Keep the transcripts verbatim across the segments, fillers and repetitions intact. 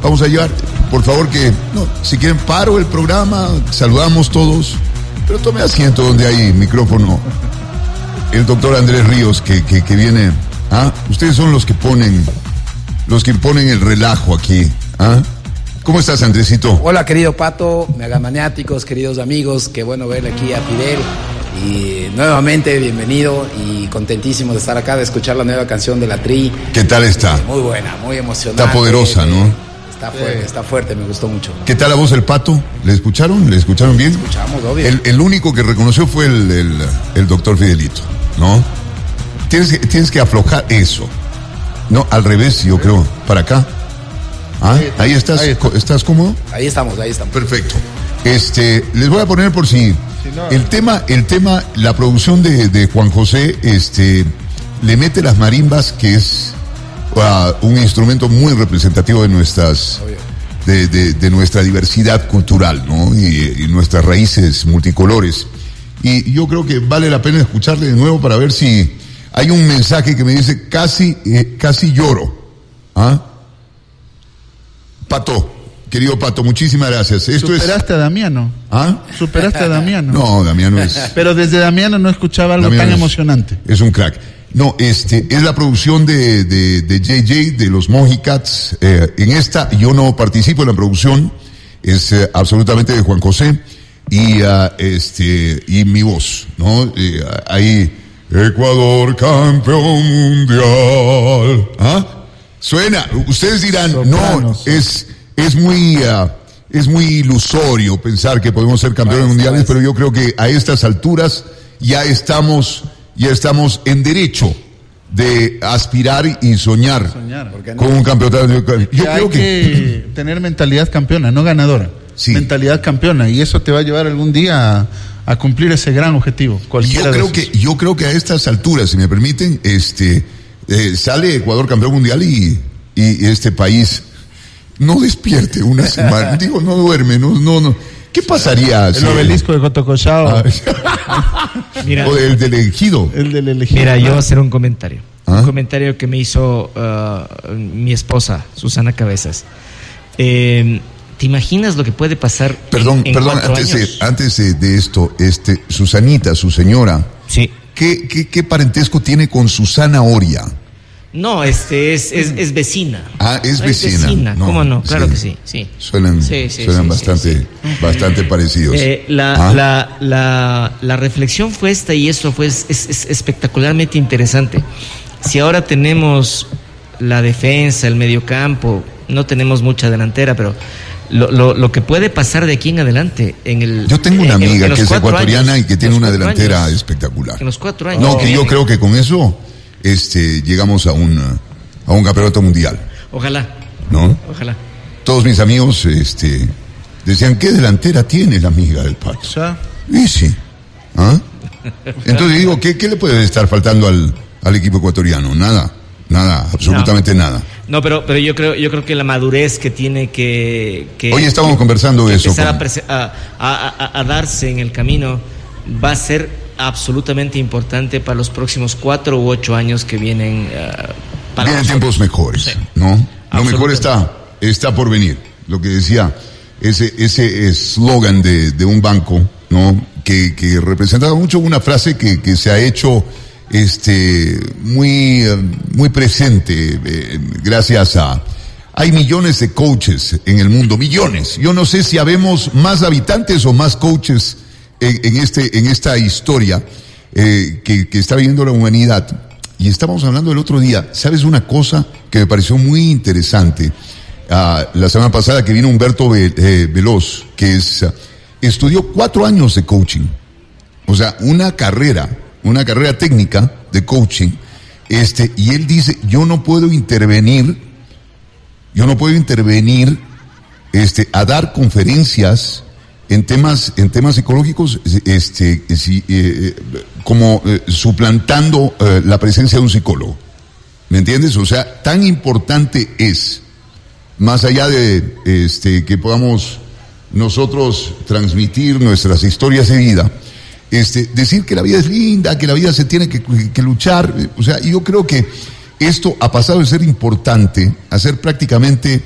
vamos a llevar, por favor que, no, si quieren paro el programa, saludamos todos, pero tome asiento donde hay micrófono. El doctor Andrés Ríos que, que, que viene, ¿ah? Ustedes son los que ponen, los que imponen el relajo aquí, ¿ah? ¿Cómo estás, Andresito? Hola, querido Pato, megamaniáticos, queridos amigos, qué bueno verle aquí a Fidel. Y nuevamente, bienvenido y contentísimo de estar acá, de escuchar la nueva canción de La Tri. ¿Qué tal está? Muy buena, muy emocionante. Está poderosa, eh, ¿no? Está fuerte, está fuerte, me gustó mucho. ¿Qué tal la voz del Pato? ¿Le escucharon? ¿Le escucharon bien? Escuchamos, obvio. El, el único que reconoció fue el, el, el doctor Fidelito, ¿no? Tienes que, tienes que aflojar eso. No, al revés, yo creo, para acá. ¿Ah? Ahí estás, ahí está. ¿Estás cómodo? Ahí estamos, ahí estamos. Perfecto. Este, les voy a poner por si, si no, el tema, el tema, la producción de, de Juan José, este, le mete las marimbas, que es uh, un instrumento muy representativo de nuestras, de, de, de nuestra diversidad cultural, ¿no? Y, y nuestras raíces multicolores. Y yo creo que vale la pena escucharle de nuevo para ver si hay un mensaje que me dice casi, eh, casi lloro. ¿Ah? Pato, querido Pato, muchísimas gracias. Esto Superaste es... a Damiano. ¿Ah? Superaste a Damiano. No, Damiano es... Pero desde Damiano no escuchaba algo Damiano tan es, emocionante. Es un crack. No, este, es la producción de, de, de J J, de los Mojicats. Eh, en esta, yo no participo en la producción, es eh, absolutamente de Juan José y, uh, este, y mi voz, ¿no? Eh, ahí, Ecuador campeón mundial. ¿Ah? Suena, ustedes dirán, Soprano, no, sí. es, es muy, uh, es muy ilusorio pensar que podemos ser campeones mundiales, más. Pero yo creo que a estas alturas ya estamos, ya estamos en derecho de aspirar y soñar, soñar. No? con un campeonato. Yo ya creo hay que, que tener mentalidad campeona, no ganadora. Sí. Mentalidad campeona, y eso te va a llevar algún día a, a cumplir ese gran objetivo. Yo creo que, yo creo que a estas alturas, si me permiten, este, Eh, sale Ecuador campeón mundial y, y este país no despierte una semana, digo, no duerme, no, no, no. ¿Qué pasaría? El si obelisco el... de Cotocochao. Ah, Mira, o el del elegido. El del elegido. Mira, yo voy a hacer un comentario. ¿Ah? Un comentario que me hizo uh, mi esposa, Susana Cabezas. Eh, ¿Te imaginas lo que puede pasar? Perdón, en, en perdón, antes, de, antes de, de esto, este, Susanita, su señora. Sí. ¿Qué, qué, ¿Qué parentesco tiene con Susana Oria? No, este es, es, es vecina. Ah, es vecina. Es vecina, no, ¿cómo no? Claro sí. que sí, sí. Suenan, sí, sí, suenan sí, bastante, sí, sí. bastante parecidos. Eh, la, ¿Ah? la, la, la reflexión fue esta y eso fue es, es, es espectacularmente interesante. Si ahora tenemos la defensa, el mediocampo, no tenemos mucha delantera, pero Lo, lo, lo que puede pasar de aquí en adelante en el yo tengo una en, amiga en que es ecuatoriana años, y que tiene una delantera años, espectacular. En los cuatro años. No, que yo creo que con eso este llegamos a un a un campeonato mundial. Ojalá. ¿No? Ojalá. Todos mis amigos este decían, ¿qué delantera tiene la amiga del Pato? ¿Ya? Y sí. ¿Ah? Entonces digo, ¿qué, qué le puede estar faltando al, al equipo ecuatoriano? Nada. Nada, absolutamente no. nada. No, pero pero yo creo yo creo que la madurez que tiene que, que hoy estábamos que, conversando que eso empezar con... a, a, a, a darse en el camino va a ser absolutamente importante para los próximos cuatro u ocho años que vienen. Uh, para vienen nosotros. tiempos mejores, sí. ¿No? Lo mejor está está por venir. Lo que decía ese ese eslogan de, de un banco, ¿no? Que que representaba mucho una frase que que se ha hecho este muy muy presente eh, gracias a hay millones de coaches en el mundo, millones. Yo no sé si habemos más habitantes o más coaches en, en este en esta historia eh, que, que está viviendo la humanidad. Y estábamos hablando el otro día, ¿sabes una cosa que me pareció muy interesante? Uh, la semana pasada que vino Humberto Ve, eh, Veloz, que es uh, estudió cuatro años de coaching, o sea, una carrera una carrera técnica de coaching, este, y él dice, yo no puedo intervenir, yo no puedo intervenir, este, a dar conferencias en temas, en temas psicológicos, este, si, eh, como eh, suplantando eh, la presencia de un psicólogo, ¿me entiendes? O sea, tan importante es, más allá de, este, que podamos nosotros transmitir nuestras historias de vida, Este, decir que la vida es linda, que la vida se tiene que, que luchar, o sea, yo creo que esto ha pasado de ser importante a ser prácticamente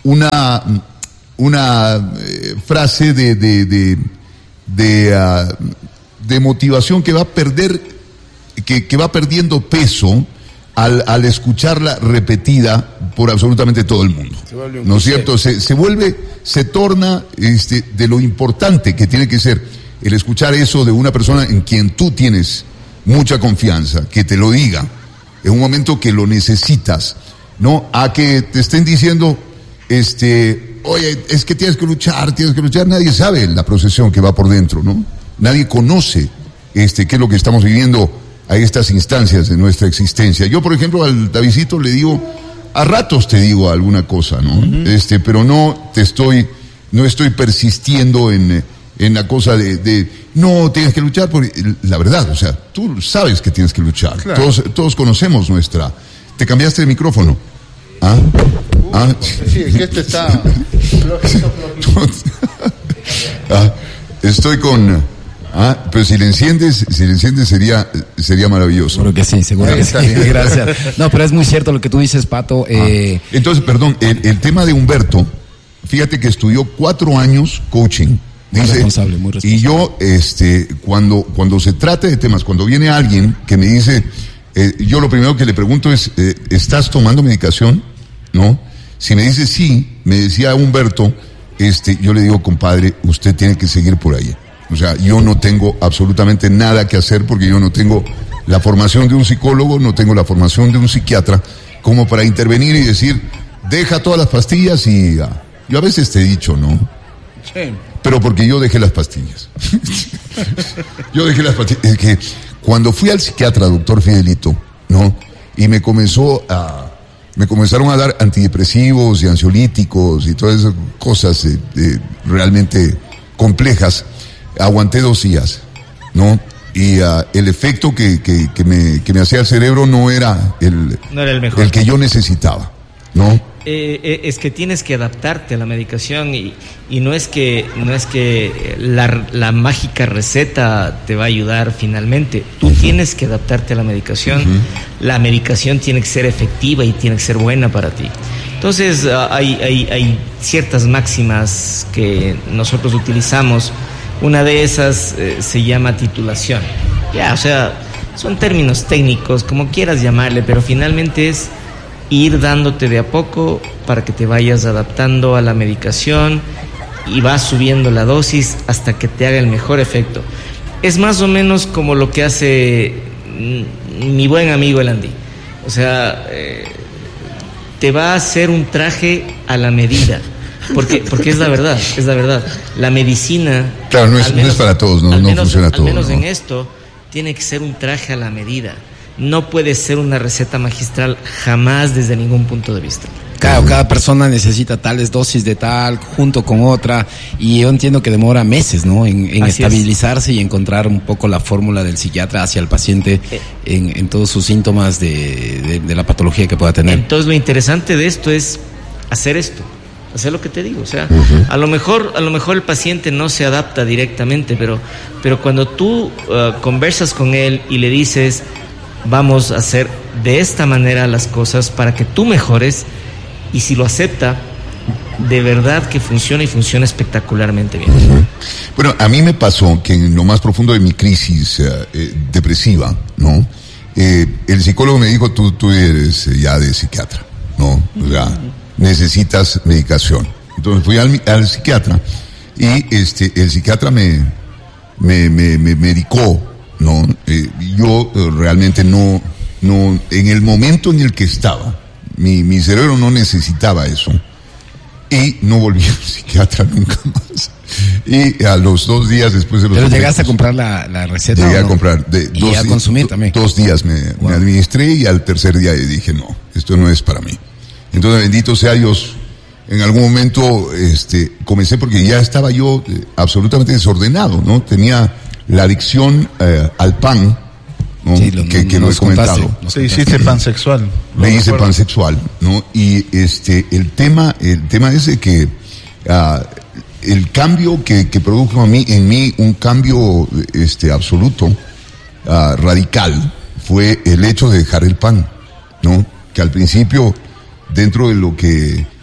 una, una eh, frase de, de, de, de, uh, de motivación que va a perder, que, que va perdiendo peso al, al escucharla repetida por absolutamente todo el mundo. ¿No es cierto? Se, se vuelve, se torna este, de lo importante que tiene que ser el escuchar eso de una persona en quien tú tienes mucha confianza, que te lo diga en un momento que lo necesitas, ¿no? A que te estén diciendo, este, oye, es que tienes que luchar, tienes que luchar. Nadie sabe la procesión que va por dentro, ¿no? Nadie conoce, este, qué es lo que estamos viviendo a estas instancias de nuestra existencia. Yo, por ejemplo, al Davidcito le digo, a ratos te digo alguna cosa, ¿no? Uh-huh. Este, pero no te estoy, no estoy persistiendo en, en la cosa de, de, no, tienes que luchar por la verdad, o sea, tú sabes que tienes que luchar. Claro. Todos, todos conocemos nuestra. ¿Te cambiaste de micrófono? ¿Ah? Uh, ¿Ah? Sí, es que este está flojito, flojito. Ah, estoy con... Ah, pero si le enciendes, si le enciendes sería, sería maravilloso. Seguro que sí, seguro que sí. Gracias. No, pero es muy cierto lo que tú dices, Pato. Eh... Ah, entonces, perdón, el, el tema de Humberto, fíjate que estudió cuatro años coaching. Muy dice, responsable, muy responsable. Y yo, este, cuando, cuando se trata de temas, cuando viene alguien que me dice, eh, yo lo primero que le pregunto es, eh, ¿estás tomando medicación? ¿No? Si me dice sí, me decía Humberto, este, yo le digo, compadre, usted tiene que seguir por ahí. O sea, yo no tengo absolutamente nada que hacer porque yo no tengo la formación de un psicólogo, no tengo la formación de un psiquiatra como para intervenir y decir, deja todas las pastillas y... Uh, yo a veces te he dicho, ¿no? Sí. Pero porque yo dejé las pastillas. Yo dejé las pastillas. Es que cuando fui al psiquiatra, doctor Fidelito, ¿no? Y me comenzó a... Me comenzaron a dar antidepresivos y ansiolíticos y todas esas cosas eh, eh, realmente complejas. Aguanté dos días, ¿no? Y uh, el efecto que, que, que, me, que me hacía el cerebro no era el, no era el mejor. El que yo necesitaba, ¿no? Eh, eh, es que tienes que adaptarte a la medicación y, y no es que, no es que la, la mágica receta te va a ayudar finalmente. Tú uh-huh. tienes que adaptarte a la medicación. Uh-huh. La medicación tiene que ser efectiva y tiene que ser buena para ti. Entonces, uh, hay, hay, hay ciertas máximas que nosotros utilizamos. Una de esas eh, se llama titulación. Ya, o sea, son términos técnicos, como quieras llamarle, pero finalmente es ir dándote de a poco para que te vayas adaptando a la medicación y vas subiendo la dosis hasta que te haga el mejor efecto. Es más o menos como lo que hace mi buen amigo el Andy. O sea, eh, te va a hacer un traje a la medida. Porque, porque es la verdad, es la verdad. La medicina... Claro, no es, menos, no es para todos, no, no menos, funciona todo. Al menos ¿no? en esto, tiene que ser un traje a la medida. No puede ser una receta magistral jamás desde ningún punto de vista. Claro, cada persona necesita tales dosis de tal, junto con otra, y yo entiendo que demora meses, ¿no? En, en estabilizarse es. Y encontrar un poco la fórmula del psiquiatra hacia el paciente en, en todos sus síntomas de, de, de la patología que pueda tener. Entonces, lo interesante de esto es hacer esto. Hacer lo que te digo, o sea, uh-huh. a lo mejor, a lo mejor el paciente no se adapta directamente, pero, pero cuando tú uh, conversas con él y le dices, vamos a hacer de esta manera las cosas para que tú mejores, y si lo acepta, de verdad que funciona y funciona espectacularmente bien. Uh-huh. Bueno, a mí me pasó que en lo más profundo de mi crisis uh, eh, depresiva, ¿no? Eh, el psicólogo me dijo, tú, tú eres eh, ya de psiquiatra, ¿no? O sea, uh-huh. necesitas medicación. Entonces fui al, al psiquiatra y este el psiquiatra me me, me, me medicó, ¿no? Eh, yo eh, realmente no, no, en el momento en el que estaba, mi, mi cerebro no necesitaba eso. Y no volví al psiquiatra nunca más. Y a los dos días después de los... ¿Pero llegaste a comprar la, la receta? Llegué ¿o no? a comprar. De, y dos, a consumir también. Dos días me, wow. me administré y al tercer día dije, no, esto no es para mí. Entonces, bendito sea Dios, en algún momento este, comencé porque ya estaba yo eh, absolutamente desordenado, ¿no? Tenía la adicción eh, al pan, ¿no? Sí, lo, que, que lo he comentado. Te hiciste pansexual. Me hice pansexual, ¿no? Y este, el tema, el tema ese que, uh, el cambio que, que produjo a mí, en mí, un cambio, este, absoluto, uh, radical, fue el hecho de dejar el pan, ¿no? Que al principio, dentro de lo que,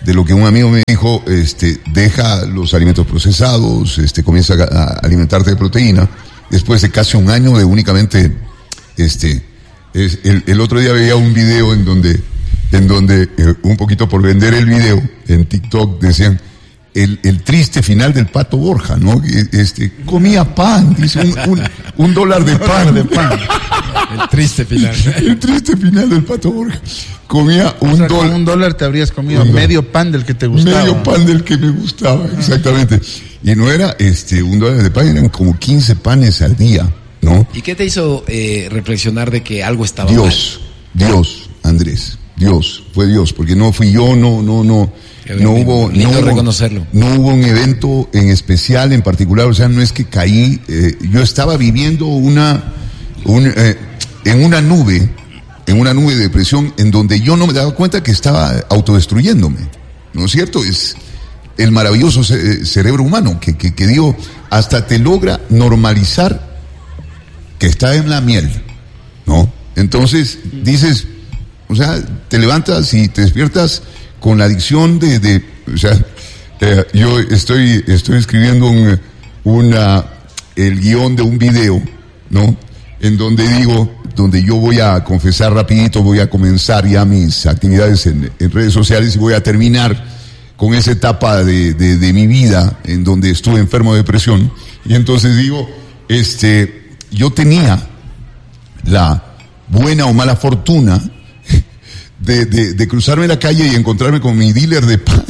de lo que un amigo me dijo, este, deja los alimentos procesados, este, comienza a, a alimentarte de proteína, después de casi un año de únicamente, este, es, el, el otro día veía un video en donde, en donde, eh, un poquito por vender el video, en TikTok decían, el, el triste final del Pato Borja, ¿no? Este, comía pan, dice, un, un, un dólar de pan, de pan. El triste final. El triste final del Pato Borja. Comía un o sea, dólar. Con un dólar te habrías comido medio pan del que te gustaba. Medio pan del que me gustaba, exactamente. Y no era este un dólar de pan, eran como quince panes al día, ¿no? ¿Y qué te hizo eh, reflexionar de que algo estaba Dios, mal? Dios, Andrés, Dios, fue Dios, porque no fui yo, no, no, no. No hubo, no hubo, reconocerlo. No hubo un evento en especial, en particular, o sea, no es que caí, eh, yo estaba viviendo una, un, eh, en una nube, en una nube de depresión, en donde yo no me daba cuenta que estaba autodestruyéndome, ¿no es cierto? Es el maravilloso ce- cerebro humano, que, que, que Dios hasta te logra normalizar que está en la miel, ¿no? Entonces, dices, o sea, te levantas y te despiertas con la adicción de, de o sea, eh, yo estoy, estoy escribiendo un, una, el guión de un video, ¿no? En donde digo, donde yo voy a confesar rapidito, voy a comenzar ya mis actividades en, en redes sociales y voy a terminar con esa etapa de, de, de mi vida en donde estuve enfermo de depresión. Y entonces digo, este, yo tenía la buena o mala fortuna De, de, de cruzarme la calle y encontrarme con mi dealer de pan.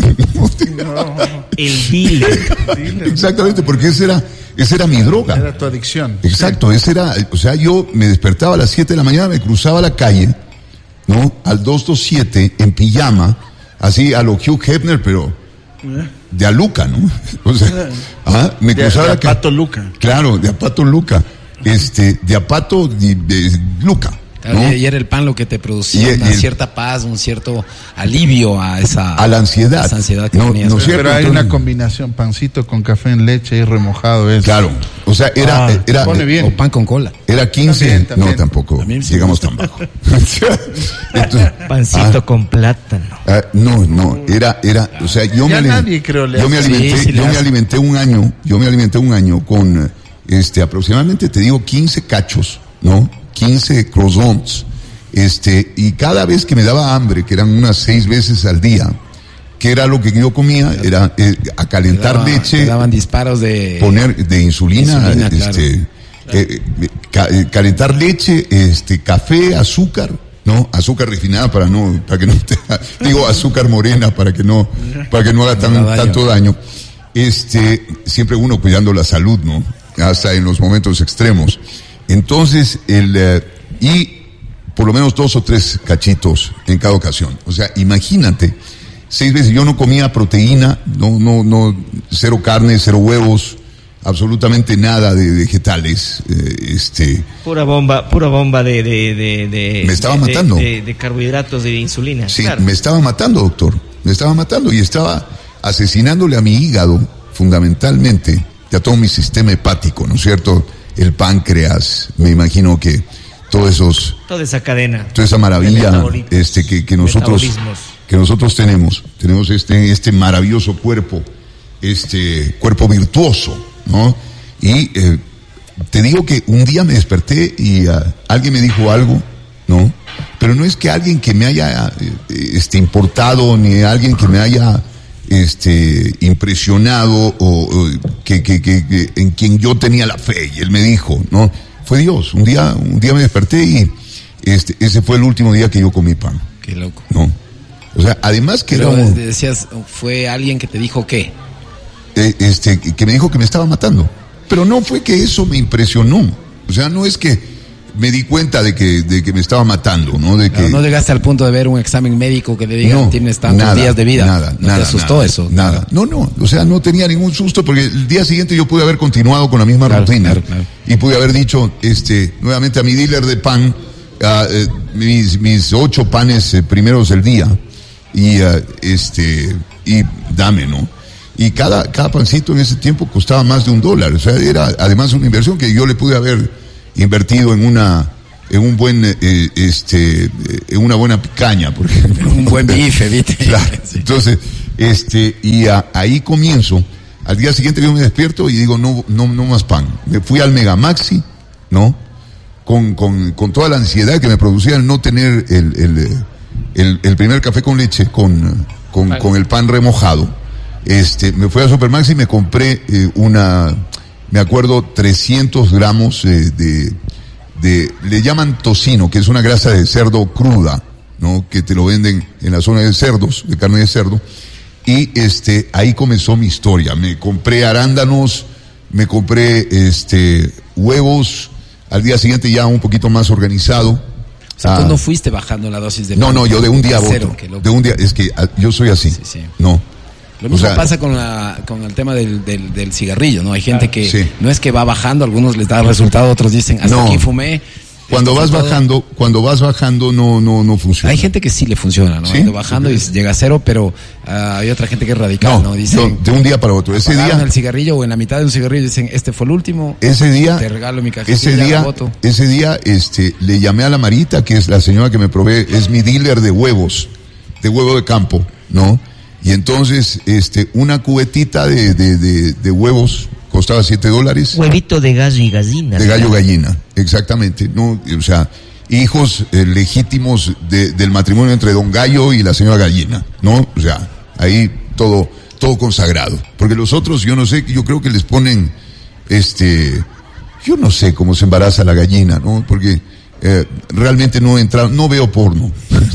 No, el dealer. Exactamente, porque esa era, esa era mi droga. Era tu adicción. Exacto, esa era, o sea, yo me despertaba a las siete de la mañana, me cruzaba la calle, ¿no? Al doscientos veintisiete, en pijama, así a lo Hugh Hefner, pero de a Luca, ¿no? O sea, ah, me de, cruzaba de la calle. Apato Luca. Claro, de Apato Luca. Este, de Apato de, de Luca. ¿no? Y era el pan lo que te producía y, una y el, cierta paz, un cierto alivio a esa, a la ansiedad, esa ansiedad que no, tenías. no Pero hay una combinación, pancito con café en leche y remojado. Es. Claro, o sea, era, ah, era pone bien. O pan con cola. Era quince, también, también. no tampoco, también sí llegamos tan bajo. Entonces, pancito ah, con plátano. Ah, no, no, era, era, o sea, yo ya me nadie creo le yo me alimenté, sí, sí, yo me alimenté un año, yo me alimenté un año con, este, aproximadamente, te digo, quince cachos, ¿no? quince croissants. Este, y cada vez que me daba hambre, que eran unas seis veces al día, que era lo que yo comía, era eh, a calentar daba, leche, te daban disparos de poner de insulina, insulina este, claro. eh, ca, eh, calentar leche, este, café, azúcar, no, azúcar refinada para no, para que no te, digo azúcar morena para que no, para que no haga tan, no daño. tanto daño. Este, siempre uno cuidando la salud, ¿no? Hasta en los momentos extremos. Entonces, el, eh, y por lo menos dos o tres cachitos en cada ocasión. O sea, imagínate, seis veces yo no comía proteína, no, no, no, cero carne, cero huevos, absolutamente nada de vegetales, eh, este. Pura bomba, pura bomba de, de, de, de me estaba de, matando. De, de, de carbohidratos, de insulina. Sí, claro. me estaba matando, doctor, me estaba matando y estaba asesinándole a mi hígado, fundamentalmente, y a todo mi sistema hepático, ¿no es cierto? El páncreas, me imagino que todos esos, toda esa cadena, toda esa maravilla, este que, que nosotros, que nosotros tenemos, tenemos este, este maravilloso cuerpo, este cuerpo virtuoso, ¿no? Y eh, te digo que un día me desperté y uh, alguien me dijo algo, ¿no? Pero no es que alguien que me haya eh, este importado ni alguien que me haya este impresionado o, o que, que, que, que en quien yo tenía la fe y él me dijo, ¿no? Fue Dios. Un día, un día me desperté y este, ese fue el último día que yo comí pan. Qué loco. No. O sea, además que Pero era un, decías, fue alguien que te dijo qué. Eh, este, que me dijo que me estaba matando. Pero no fue que eso me impresionó. O sea, no es que me di cuenta de que, de que me estaba matando, ¿no? De que no, no llegaste al punto de ver un examen médico que le digan no, tienes tantos nada, días de vida. Nada, ¿No nada, te asustó nada, eso? Nada. No, no. O sea, no tenía ningún susto porque el día siguiente yo pude haber continuado con la misma claro, rutina. Claro, claro. Y pude haber dicho, este, nuevamente a mi dealer de pan, uh, eh, mis, mis ocho panes eh, primeros del día. Y, uh, este, y dame, ¿no? Y cada, cada pancito en ese tiempo costaba más de un dólar. O sea, era además una inversión que yo le pude haber invertido en una, en un buen, eh, este, en una buena picaña, por ejemplo. Un buen bife, ¿viste? Claro. Entonces, Este, y a, ahí comienzo. Al día siguiente yo me despierto y digo, no, no, no más pan. Me fui al Megamaxi, ¿no? Con, con, con toda la ansiedad que me producía el no tener el, el, el, el primer café con leche con, con, con el pan remojado. Este, me fui a Supermaxi y me compré eh, una, me acuerdo, trescientos gramos eh, de, de, le llaman tocino, que es una grasa de cerdo cruda, ¿no? Que te lo venden en la zona de cerdos, de carne de cerdo. Y este, ahí comenzó mi historia. Me compré arándanos, me compré este, huevos, al día siguiente ya un poquito más organizado. O sea, ah, tú no fuiste bajando la dosis de... No, no, yo de un día a otro. De un día, es que yo soy así. Sí, sí. No. Lo mismo o sea, pasa con la con el tema del, del, del cigarrillo, ¿no? Hay gente que sí. no es que va bajando, algunos les da resultado, otros dicen, hasta no. aquí fumé. Cuando vas bajando, cuando vas bajando no no no funciona. Hay gente que sí le funciona, ¿no? ¿Sí? Indo bajando y llega a cero, pero uh, hay otra gente que es radical, ¿no? ¿no? Dicen, de un día para otro. Ese día el cigarrillo o en la mitad de un cigarrillo dicen, este fue el último. Ese día te regalo mi cajita. Ese día, ese día este le llamé a la Marita, que es la señora que me provee, es mi dealer de huevos, de huevo de campo, ¿no? Y entonces este una cubetita de de de, de huevos costaba siete dólares. Huevito de gallo y gallina. De gallo gallina, exactamente. No, o sea, hijos eh, legítimos de, del matrimonio entre don Gallo y la señora Gallina, ¿no? O sea, ahí todo, todo consagrado. Porque los otros, yo no sé, yo creo que les ponen, este, yo no sé cómo se embaraza la gallina, ¿no? Porque eh, realmente no he entrado, no veo porno.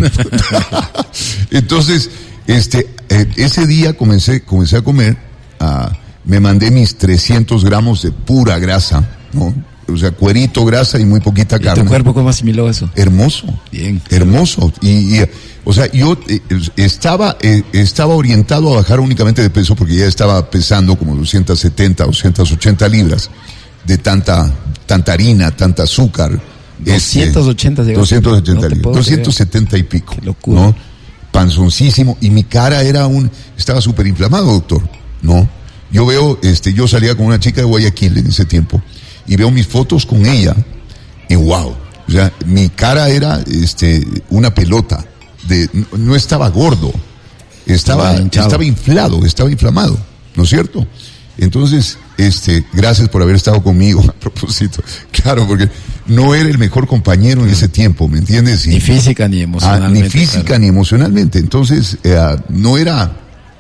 Entonces, este, eh, ese día comencé, comencé a comer, a me mandé mis trescientos gramos de pura grasa, ¿no? O sea, cuerito, grasa y muy poquita ¿Y carne. ¿Tu cuerpo cómo asimiló eso? Hermoso. Bien. Hermoso. Y, y o sea, yo eh, estaba, eh, estaba orientado a bajar únicamente de peso porque ya estaba pesando como doscientas setenta, doscientas ochenta libras de tanta, tanta harina, tanta azúcar. doscientas ochenta este, doscientas ochenta no libras. doscientos setenta y pico. Qué locura. ¿No? Panzoncísimo. Y mi cara era un, estaba súper inflamado, doctor. ¿No? Yo veo, este, yo salía con una chica de Guayaquil en ese tiempo y veo mis fotos con ella y wow, o sea, mi cara era, este, una pelota de, no, no estaba gordo, estaba, estaba inflado, estaba inflamado, ¿no es cierto? Entonces, este, gracias por haber estado conmigo a propósito, claro, porque no era el mejor compañero en ese tiempo, ¿me entiendes? Y, ni física ni emocionalmente. Ah, ni física claro. ni emocionalmente, entonces, eh, no era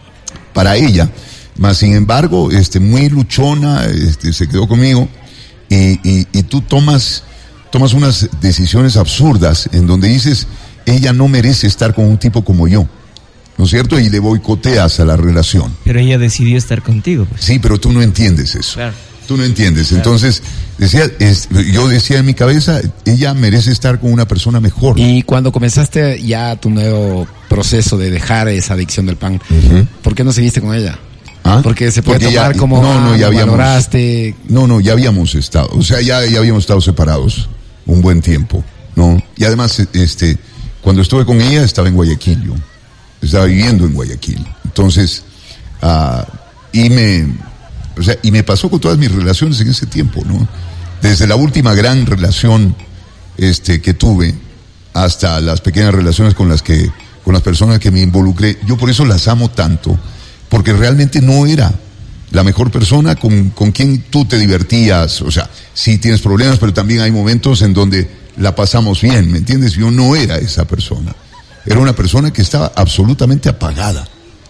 para ella. Mas, sin embargo, este, muy luchona, este, se quedó conmigo y, y, y tú tomas, tomas unas decisiones absurdas en donde dices, ella no merece estar con un tipo como yo, ¿no es cierto? Y le boicoteas a la relación. Pero ella decidió estar contigo, pues. Sí, pero tú no entiendes eso. Claro. Tú no entiendes. Claro. Entonces, decía, es, yo decía en mi cabeza, ella merece estar con una persona mejor. Y cuando comenzaste ya tu nuevo proceso de dejar esa adicción del pan, uh-huh. ¿por qué no seguiste con ella? ¿Ah? Porque se puede Porque tomar ya, como no, no, ya habíamos, valoraste. No, no, ya habíamos estado, o sea, ya, ya habíamos estado separados un buen tiempo, ¿no? Y además, este, cuando estuve con ella estaba en Guayaquil, yo estaba viviendo en Guayaquil, entonces, uh, y me, o sea, y me pasó con todas mis relaciones en ese tiempo, ¿no? Desde la última gran relación, este, que tuve, hasta las pequeñas relaciones con las que, con las personas que me involucré, yo por eso las amo tanto. Porque realmente no era la mejor persona con, con quien tú te divertías. O sea, sí tienes problemas, pero también hay momentos en donde la pasamos bien, ¿me entiendes? Yo no era esa persona. Era una persona que estaba absolutamente apagada.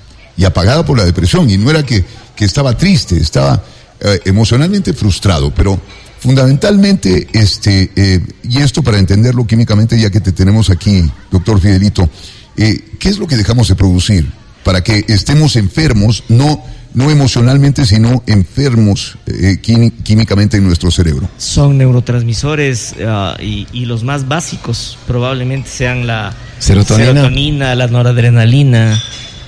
Y apagada por la depresión. Y no era que, que estaba triste, estaba eh, emocionalmente frustrado. Pero fundamentalmente, este, eh, y esto para entenderlo químicamente, ya que te tenemos aquí, doctor Fidelito, eh, ¿qué es lo que dejamos de producir? Para que estemos enfermos, no, no emocionalmente, sino enfermos eh, químicamente en nuestro cerebro. Son neurotransmisores uh, y, y los más básicos probablemente sean la serotonina, serotonina la noradrenalina,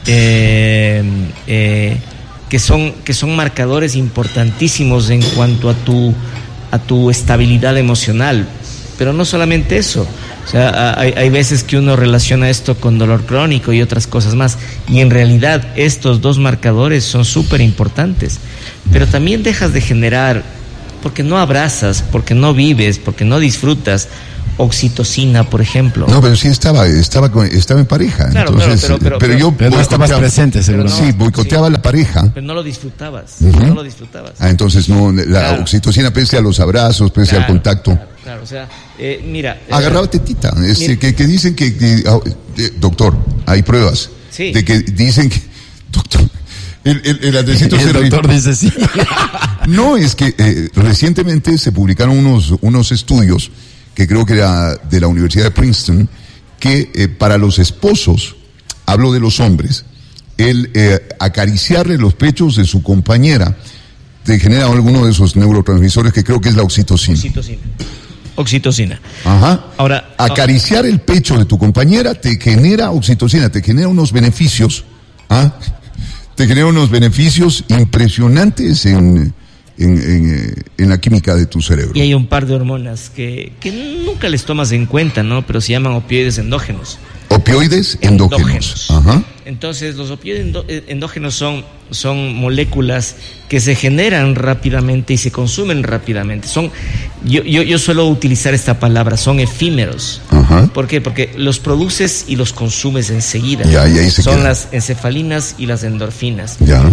eh, eh, que son que son marcadores importantísimos en cuanto a tu a tu estabilidad emocional. Pero no solamente eso. O sea, hay, hay veces que uno relaciona esto con dolor crónico y otras cosas más, y en realidad estos dos marcadores son súper importantes, pero también dejas de generar, porque no abrazas, porque no vives, porque no disfrutas oxitocina, por ejemplo. No, pero sí estaba, estaba, estaba en pareja. Claro, entonces, pero, pero, pero, pero yo pero no estabas presente, seguro. No, sí, boicoteaba sí. la pareja. Pero no lo disfrutabas, uh-huh. no lo disfrutabas. Ah, entonces no, la claro. oxitocina pese a los abrazos, pese claro, al contacto. Claro, claro, o sea, eh, mira. Agarraba tetita, este, que, que dicen que, que oh, eh, doctor, hay pruebas. Sí. De que dicen que, doctor, el, el, el andrecito el se doctor ríe. Dice sí. No, es que eh, recientemente se publicaron unos, unos estudios que creo que era de la Universidad de Princeton, que eh, para los esposos, hablo de los hombres, el eh, acariciarle los pechos de su compañera te genera alguno de esos neurotransmisores que creo que es la oxitocina. Oxitocina. Oxitocina. Ajá. Ahora, acariciar el pecho de tu compañera te genera oxitocina, te genera unos beneficios, ¿ah? Te genera unos beneficios impresionantes en, en, en, en la química de tu cerebro. Y hay un par de hormonas que, que nunca les tomas en cuenta, ¿no? Pero se llaman opioides endógenos. Opioides endógenos. endógenos. Ajá. Entonces, los opioides endógenos son, son moléculas que se generan rápidamente y se consumen rápidamente. Son, yo, yo, yo suelo utilizar esta palabra, son efímeros. Ajá. ¿Por qué? Porque los produces y los consumes enseguida. Ya, y ahí se son queda. Las encefalinas y las endorfinas. Ya.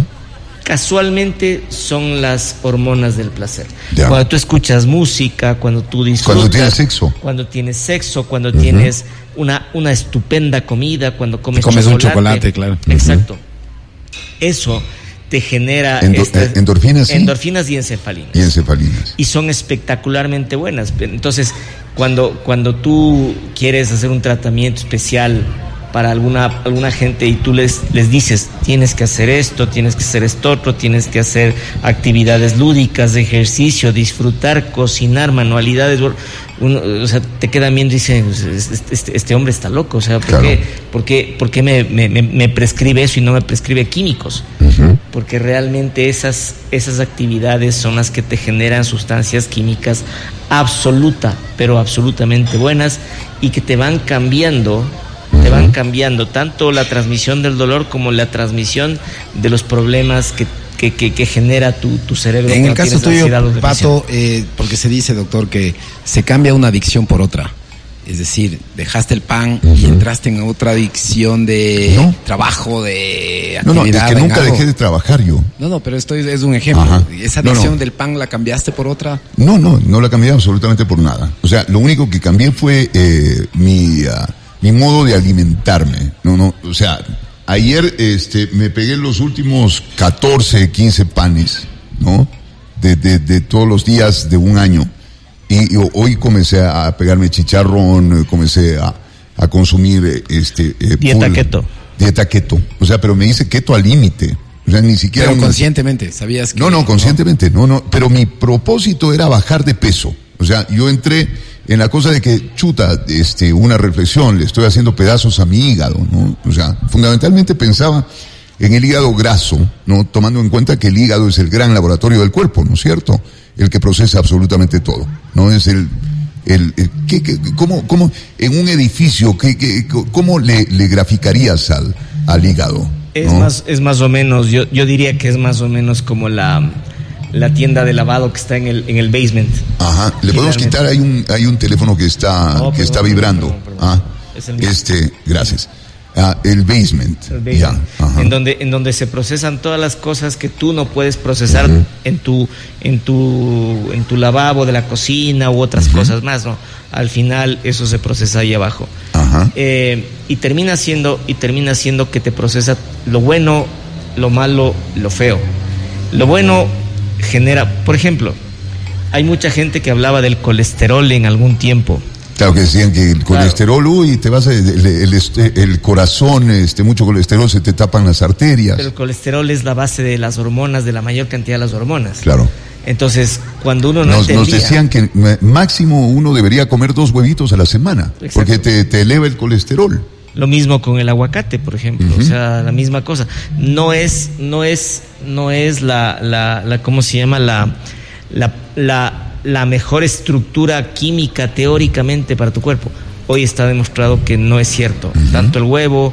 Casualmente son las hormonas del placer. Ya. Cuando tú escuchas música, cuando tú disfrutas, cuando tienes sexo, cuando tienes sexo, cuando uh-huh. tienes una una estupenda comida, cuando comes, comes chocolate, un chocolate, claro. Exacto. Uh-huh. Eso te genera Endo- estas, endorfinas, ¿sí? endorfinas y encefalinas. Y encefalinas. Y son espectacularmente buenas. Entonces, cuando cuando tú quieres hacer un tratamiento especial para alguna alguna gente y tú les les dices, tienes que hacer esto, tienes que hacer esto otro, tienes que hacer actividades lúdicas, de ejercicio, disfrutar, cocinar, manualidades, uno, o sea, te quedan viendo y dicen, este, este hombre está loco, o sea, ¿por claro. qué, por qué, por qué me, me, me prescribe eso y no me prescribe químicos? Uh-huh. Porque realmente esas, esas actividades son las que te generan sustancias químicas absoluta, pero absolutamente buenas y que te van cambiando te van cambiando tanto la transmisión del dolor como la transmisión de los problemas que, que, que, que genera tu, tu cerebro. En el caso tuyo, Pato, eh, porque se dice, doctor, que se cambia una adicción por otra. Es decir, dejaste el pan uh-huh. y entraste en otra adicción de no. trabajo, de actividad. No, no, es que nunca dejé de trabajar yo. No, no, pero esto es un ejemplo. Ajá. ¿Esa adicción no, no. del pan la cambiaste por otra? No, no, no la cambié absolutamente por nada. O sea, lo único que cambié fue eh, mi... Uh, mi modo de alimentarme, no, no, o sea, ayer, este, me pegué los últimos catorce, quince panes, ¿no? De, de, de todos los días de un año. Y, y hoy comencé a pegarme chicharrón, comencé a, a consumir, este, eh, dieta full, keto. Dieta keto. O sea, pero me hice keto al límite. O sea, ni siquiera. Pero un... conscientemente, ¿sabías que? No, no, conscientemente, no, no. Pero mi propósito era bajar de peso. O sea, yo entré en la cosa de que, chuta, este, una reflexión, le estoy haciendo pedazos a mi hígado, ¿no? O sea, fundamentalmente pensaba en el hígado graso, ¿no? Tomando en cuenta que el hígado es el gran laboratorio del cuerpo, ¿no es cierto? El que procesa absolutamente todo, ¿no? Es el, el, el ¿qué, qué, cómo, cómo, en un edificio, ¿qué, qué, cómo le, le graficarías al, al hígado? Es ¿no? más, es más o menos, yo, yo diría que es más o menos como la, la tienda de lavado que está en el, en el basement. Ajá, le podemos quitar, hay un, hay un teléfono que está, oh, que perdón, está vibrando. perdón, perdón, Ah, es el mismo. este, gracias. Ah, el basement. El basement. Ya, ajá. En donde, en donde se procesan todas las cosas que tú no puedes procesar uh-huh. en tu, en tu, en tu lavabo de la cocina u otras uh-huh. cosas más, ¿no? Al final eso se procesa ahí abajo. Ajá. Eh, y termina siendo, y termina siendo que te procesa lo bueno, lo malo, lo feo. Lo bueno genera, por ejemplo, hay mucha gente que hablaba del colesterol en algún tiempo. Claro, que decían que el colesterol, claro. uy, te vas a, el, el, el, el corazón, este, mucho colesterol, se te tapan las arterias. Pero el colesterol es la base de las hormonas, de la mayor cantidad de las hormonas. Claro. Entonces, cuando uno no nos, entendía... nos decían que máximo uno debería comer dos huevitos a la semana, exacto. porque te, te eleva el colesterol. Lo mismo con el aguacate, por ejemplo, uh-huh. o sea, la misma cosa. No es, no es, no es la, la, la ¿cómo se llama? La, la, la la mejor estructura química teóricamente para tu cuerpo. Hoy está demostrado que no es cierto. Uh-huh. Tanto el huevo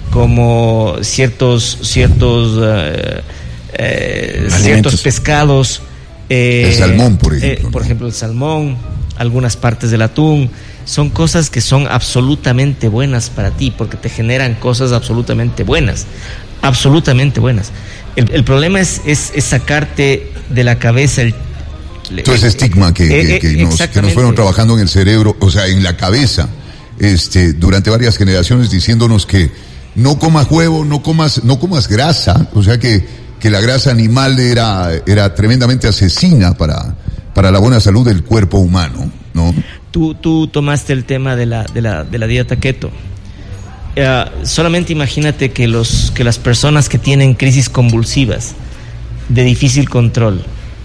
como ciertos ciertos uh, eh, ciertos pescados. Eh, el salmón, por ejemplo. Eh, por ¿no? ejemplo, el salmón, algunas partes del atún. son cosas que son absolutamente buenas para ti, porque te generan cosas absolutamente buenas, absolutamente buenas. El, el problema es, es, es sacarte de la cabeza el todo ese estigma que, que, que, nos, que nos fueron trabajando en el cerebro, o sea, en la cabeza, este, durante varias generaciones, diciéndonos que no comas huevo, no comas, no comas grasa, o sea que, que la grasa animal era, era tremendamente asesina para, para la buena salud del cuerpo humano, ¿no? Tú, tú tomaste el tema de la, de la, de la dieta keto. Uh, solamente imagínate que los, que las personas que tienen crisis convulsivas de difícil control,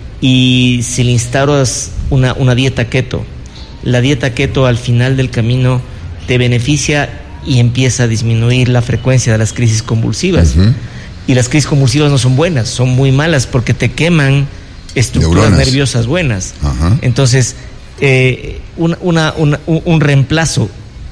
y si le instauras una, una dieta keto, la dieta keto al final del camino te beneficia y empieza a disminuir la frecuencia de las crisis convulsivas. Uh-huh. Y las crisis convulsivas no son buenas, son muy malas porque te queman estructuras neuronas nerviosas buenas. Uh-huh. Entonces, eh, una, una, una, un reemplazo,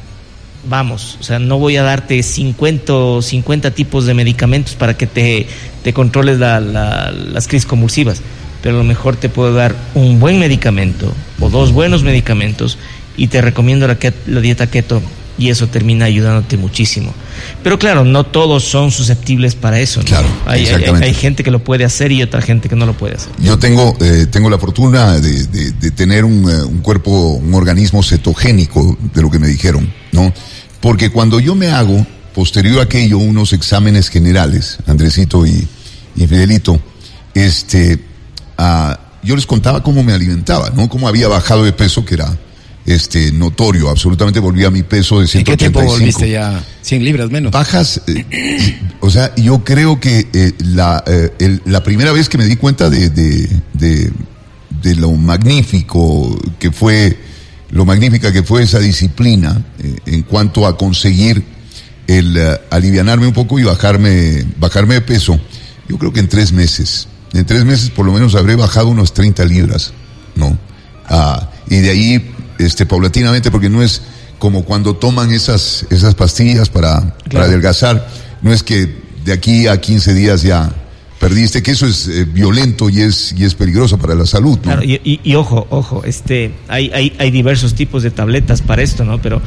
vamos, o sea, no voy a darte cincuenta, cincuenta tipos de medicamentos para que te, te controles la, la, las crisis convulsivas, pero a lo mejor te puedo dar un buen medicamento o dos buenos medicamentos y te recomiendo la, la dieta keto, y eso termina ayudándote muchísimo. Pero claro, no todos son susceptibles para eso, ¿no? Claro, hay, hay, hay gente que lo puede hacer y otra gente que no lo puede hacer. Yo tengo eh, tengo la fortuna de, de, de tener un, un cuerpo, un organismo cetogénico, de lo que me dijeron, ¿no? Porque cuando yo me hago, posterior a aquello, unos exámenes generales, Andresito y, y Fidelito, este, uh, yo les contaba cómo me alimentaba, ¿no? Cómo había bajado de peso, que era este notorio, absolutamente volví a mi peso de ciento ochenta y cinco. ¿En qué tiempo volviste ya? cien libras menos. Bajas, eh, o sea, yo creo que eh, la, eh, el, la primera vez que me di cuenta de, de, de, de lo magnífico que fue, lo magnífica que fue esa disciplina eh, en cuanto a conseguir el uh, alivianarme un poco y bajarme, bajarme de peso, yo creo que en tres meses, en tres meses por lo menos habré bajado unos treinta libras, ¿no? Ah, y de ahí, este, paulatinamente, porque no es como cuando toman esas, esas pastillas para, claro, para adelgazar, no es que de aquí a quince días ya perdiste, que eso es eh, violento y es, y es peligroso para la salud, ¿no? Claro, y, y, y ojo, ojo, este, hay, hay, hay diversos tipos de tabletas para esto, ¿no? Pero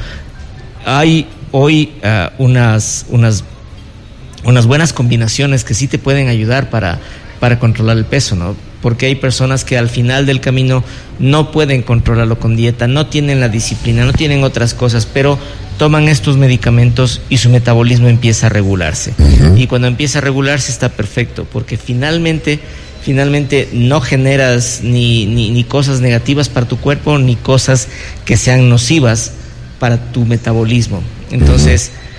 hay hoy uh, unas, unas, unas buenas combinaciones que sí te pueden ayudar para, para controlar el peso, ¿no? Porque hay personas que al final del camino no pueden controlarlo con dieta, no tienen la disciplina, no tienen otras cosas, pero toman estos medicamentos y su metabolismo empieza a regularse. Uh-huh. Y cuando empieza a regularse está perfecto, porque finalmente, finalmente no generas ni, ni, ni cosas negativas para tu cuerpo, ni cosas que sean nocivas para tu metabolismo. Entonces, uh-huh.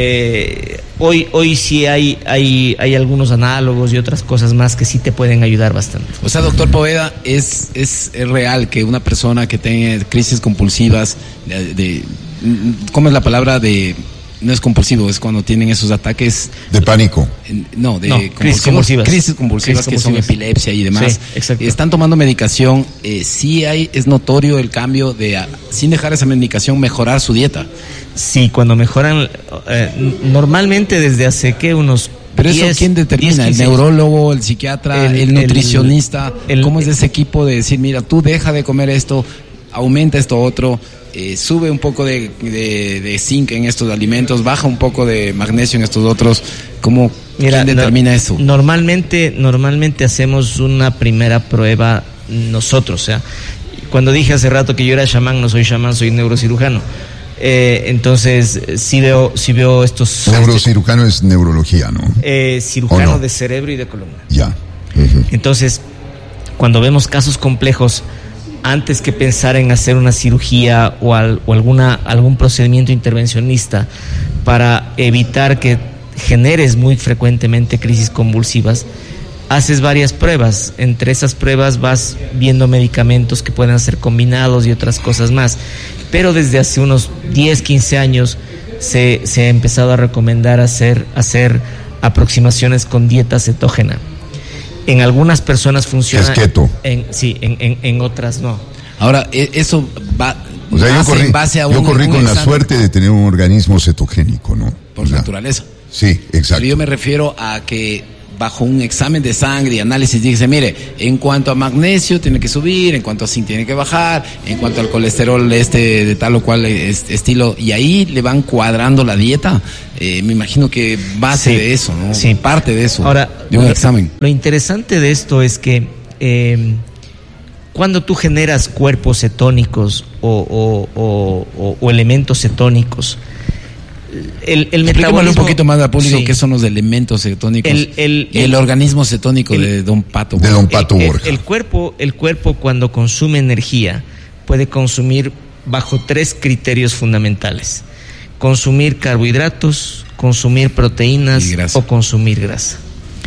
Eh, hoy hoy sí hay, hay hay algunos análogos y otras cosas más que sí te pueden ayudar bastante. O sea, doctor Poveda, es, es, es real que una persona que tenga crisis compulsivas, de, de ¿cómo es la palabra? De no es compulsivo, es cuando tienen esos ataques de pánico. No, de no, crisis convulsivas. Crisis convulsivas que son epilepsia y demás. Sí, exacto. Están tomando medicación, eh, sí hay, es notorio el cambio de, sin dejar esa medicación, mejorar su dieta. Sí, cuando mejoran, eh, normalmente desde hace que unos pero eso, ¿quién determina? ¿El neurólogo, el psiquiatra, el, el nutricionista? El, el, ¿Cómo es de ese equipo de decir, mira, tú deja de comer esto, aumenta esto otro, eh, sube un poco de, de, de zinc en estos alimentos, baja un poco de magnesio en estos otros? ¿Cómo, mira, ¿quién determina no, eso? Normalmente, normalmente hacemos una primera prueba nosotros, o sea, cuando dije hace rato que yo era chamán, no soy chamán, soy neurocirujano. Eh, entonces sí veo sí veo estos neurocirujano es neurología, ¿no? Eh, cirujano no? de cerebro y de columna. Ya. Uh-huh. Entonces, cuando vemos casos complejos, antes que pensar en hacer una cirugía o, al, o alguna algún procedimiento intervencionista para evitar que generes muy frecuentemente crisis convulsivas, haces varias pruebas. Entre esas pruebas vas viendo medicamentos que pueden ser combinados y otras cosas más. Pero desde hace unos diez, quince años se, se ha empezado a recomendar hacer, hacer aproximaciones con dieta cetógena. En algunas personas funciona. Es keto. En, sí, en, en, en otras no. Ahora, eso va. O sea, yo corrí, en base a un, yo corrí con la suerte de tener un organismo cetogénico, ¿no? Por o sea, naturaleza. Sí, exacto. Pero yo me refiero a que bajo un examen de sangre y análisis dice, mire, en cuanto a magnesio tiene que subir, en cuanto a zinc tiene que bajar, en cuanto al colesterol este de tal o cual estilo, y ahí le van cuadrando la dieta. Eh, me imagino que base sí, de eso, ¿no? Sí. Parte de eso. Ahora, de un lo, examen. Lo interesante de esto es que eh, cuando tú generas cuerpos cetónicos o, o, o, o, o elementos cetónicos, el, el metabolismo... un poquito más al público sí. qué son los elementos cetónicos el, el, y el, el organismo cetónico el, de Don Pato. De Don Pato el, Borja. El, el, cuerpo, el cuerpo cuando consume energía puede consumir bajo tres criterios fundamentales: consumir carbohidratos, consumir proteínas o consumir grasa.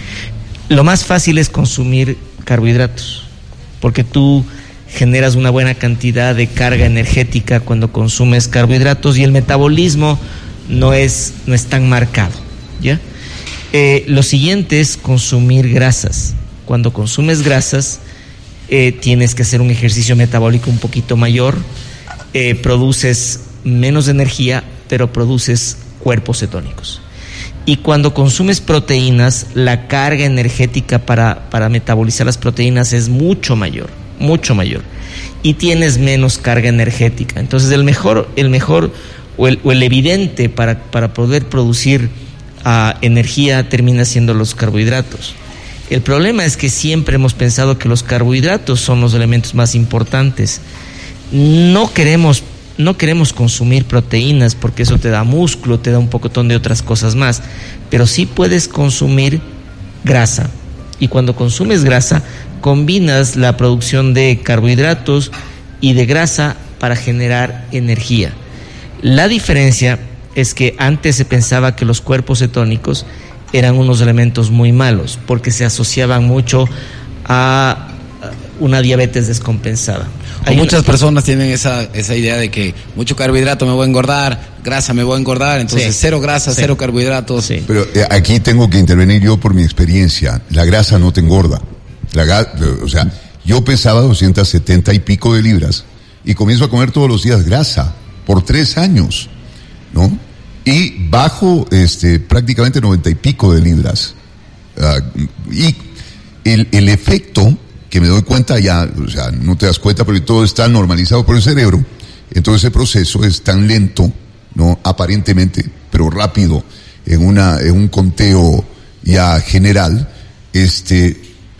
Lo más fácil es consumir carbohidratos, porque tú generas una buena cantidad de carga energética cuando consumes carbohidratos y el metabolismo no es, no es tan marcado, ¿ya? Eh, lo siguiente es consumir grasas. Cuando consumes grasas, eh, tienes que hacer un ejercicio metabólico un poquito mayor, eh, produces menos energía, pero produces cuerpos cetónicos. Y cuando consumes proteínas, la carga energética para, para metabolizar las proteínas es mucho mayor, mucho mayor. Y tienes menos carga energética. Entonces el mejor, el mejor o el, o el evidente para, para poder producir uh, energía termina siendo los carbohidratos. El problema es que siempre hemos pensado que los carbohidratos son los elementos más importantes. No queremos No queremos consumir proteínas porque eso te da músculo, te da un pocotón de otras cosas más, pero sí puedes consumir grasa. Y cuando consumes grasa, combinas la producción de carbohidratos y de grasa para generar energía. La diferencia es que antes se pensaba que los cuerpos cetónicos eran unos elementos muy malos porque se asociaban mucho a una diabetes descompensada. Hay muchas una... personas tienen esa esa idea de que mucho carbohidrato me voy a engordar, grasa me voy a engordar, entonces sí. cero grasa, sí. cero carbohidratos. Sí. Pero eh, aquí tengo que intervenir yo por mi experiencia. La grasa no te engorda. La, o sea, yo pesaba doscientas setenta y pico de libras y comienzo a comer todos los días grasa por tres años, ¿no? Y bajo este prácticamente noventa y pico de libras. Uh, y el, el efecto que me doy cuenta ya, o sea, no te das cuenta porque todo está normalizado por el cerebro, entonces ese proceso es tan lento, ¿no? Aparentemente, pero rápido, en una, en un conteo ya general, este,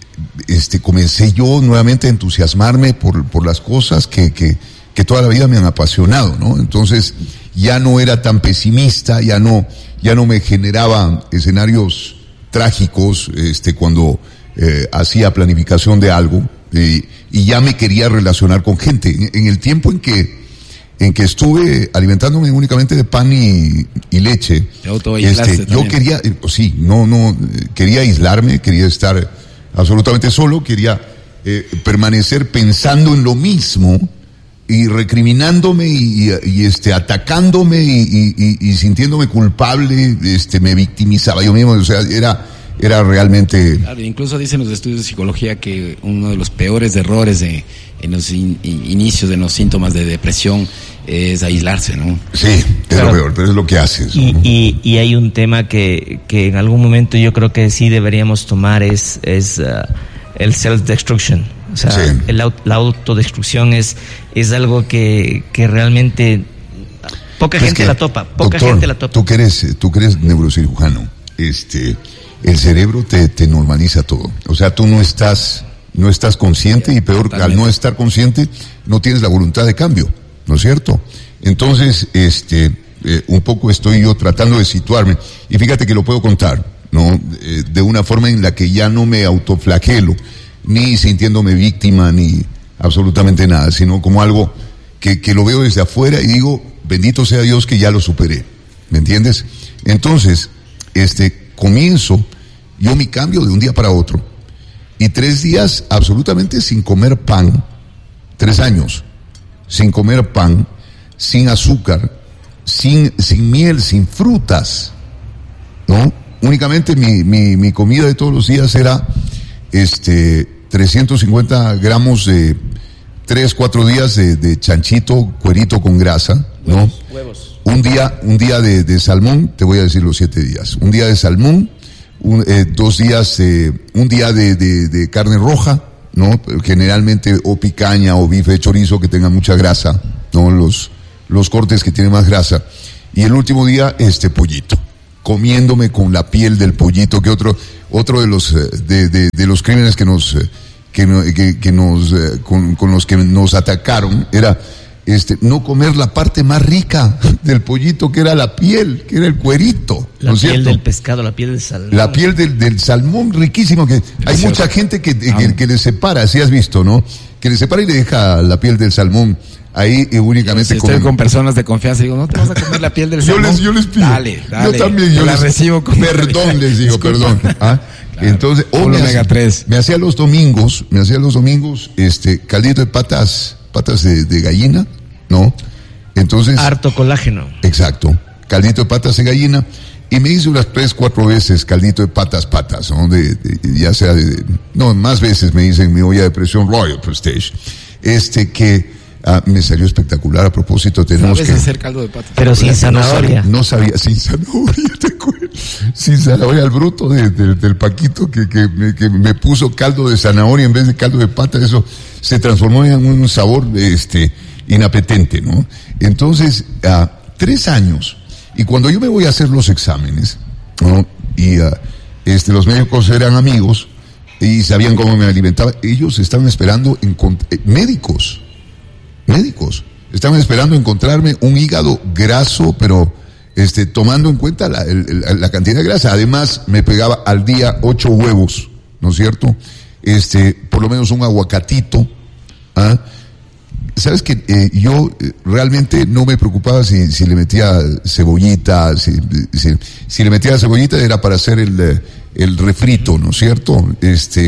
este, comencé yo nuevamente a entusiasmarme por, por las cosas que, que, que toda la vida me han apasionado, ¿no? Entonces, ya no era tan pesimista, ya no, ya no me generaba escenarios trágicos, este, cuando Eh, hacía planificación de algo eh, y ya me quería relacionar con gente. En, en el tiempo en que en que estuve alimentándome únicamente de pan y, y leche, este, yo quería, eh, sí, no, no, quería aislarme, quería estar absolutamente solo, quería eh, permanecer pensando en lo mismo y recriminándome y, y, y este atacándome y, y, y sintiéndome culpable, este me victimizaba yo mismo, o sea, era Era realmente... Claro, incluso dicen los estudios de psicología que uno de los peores errores de, en los in, in, inicios de los síntomas de depresión es aislarse, ¿no? Sí, es claro. Lo peor, pero es lo que haces. Y, ¿no? y, y hay un tema que, que en algún momento yo creo que sí deberíamos tomar, es, es uh, el self-destruction. O sea, sí. el, la autodestrucción es, es algo que, que realmente poca pues gente que, la topa, poca doctor, gente la topa. Tú que eres, tú que eres neurocirujano, este... el cerebro te, te normaliza todo. O sea, tú no estás, no estás consciente y peor, al no estar consciente, no tienes la voluntad de cambio, ¿no es cierto? Entonces, este, eh, un poco estoy yo tratando de situarme, y fíjate que lo puedo contar, ¿no? Eh, de una forma en la que ya no me autoflagelo, ni sintiéndome víctima, ni absolutamente nada, sino como algo que, que lo veo desde afuera y digo, bendito sea Dios que ya lo superé, ¿me entiendes? Entonces, este, comienzo yo mi cambio de un día para otro y tres días absolutamente sin comer pan, tres años sin comer pan, sin azúcar, sin, sin miel, sin frutas, ¿no? Únicamente mi, mi, mi comida de todos los días era este trescientos cincuenta gramos de tres, cuatro días de, de chanchito, cuerito con grasa, ¿no? Huevos. huevos. Un día, un día de, de salmón, te voy a decir los siete días. Un día de salmón, un, eh, dos días, eh, un día de, de, de carne roja, ¿no? Generalmente o picaña o bife de chorizo que tenga mucha grasa, ¿no? Los, los cortes que tienen más grasa. Y el último día, este pollito, comiéndome con la piel del pollito, que otro, otro de los, de, de, de los crímenes que nos, que, que, que nos, con, con los que nos atacaron era, este, no comer la parte más rica del pollito, que era la piel, que era el cuerito. La ¿no es piel cierto? del pescado, la piel del salmón. La piel del, del salmón riquísimo, que hay mucha gente que, que, que le separa, si has visto, ¿no? Que le separa y le deja la piel del salmón ahí eh, únicamente. Si estoy con personas de confianza, digo, no te vas a comer la piel del yo salmón. Les, yo les pido. Dale, dale. Yo también, yo la les recibo con perdón, les digo, perdón. ¿Ah? Claro. Entonces, o me, omega tres. me hacía los domingos, me hacía los domingos, este, caldito de patas, patas de, de gallina, ¿no? Entonces. Harto colágeno. Exacto. Caldito de patas de gallina. Y me hice unas tres, cuatro veces caldito de patas, patas, ¿no? De, de, ya sea de, no, más veces me hice en mi olla de presión Royal Prestige. Este, que, ah, me salió espectacular. A propósito, tenemos ¿Sabes que. hacer caldo de patas? Pero sin zanahoria. No sabía, sin zanahoria, te acuerdas. Sin zanahoria, al bruto de, de, del Paquito que, que, me, que me puso caldo de zanahoria en vez de caldo de pata, eso se transformó en un sabor, este, inapetente, ¿no? Entonces, ah, tres años. Y cuando yo me voy a hacer los exámenes, ¿no? Y uh, este, los médicos eran amigos y sabían cómo me alimentaba, ellos estaban esperando, encont- eh, médicos, médicos, estaban esperando encontrarme un hígado graso, pero este, tomando en cuenta la, el, la cantidad de grasa. Además, me pegaba al día ocho huevos, ¿no es cierto? Este, por lo menos un aguacatito, ¿ah? Sabes que eh, yo eh, realmente no me preocupaba si, si le metía cebollita, si, si, si le metía cebollita era para hacer el, el refrito, ¿no es cierto? Este,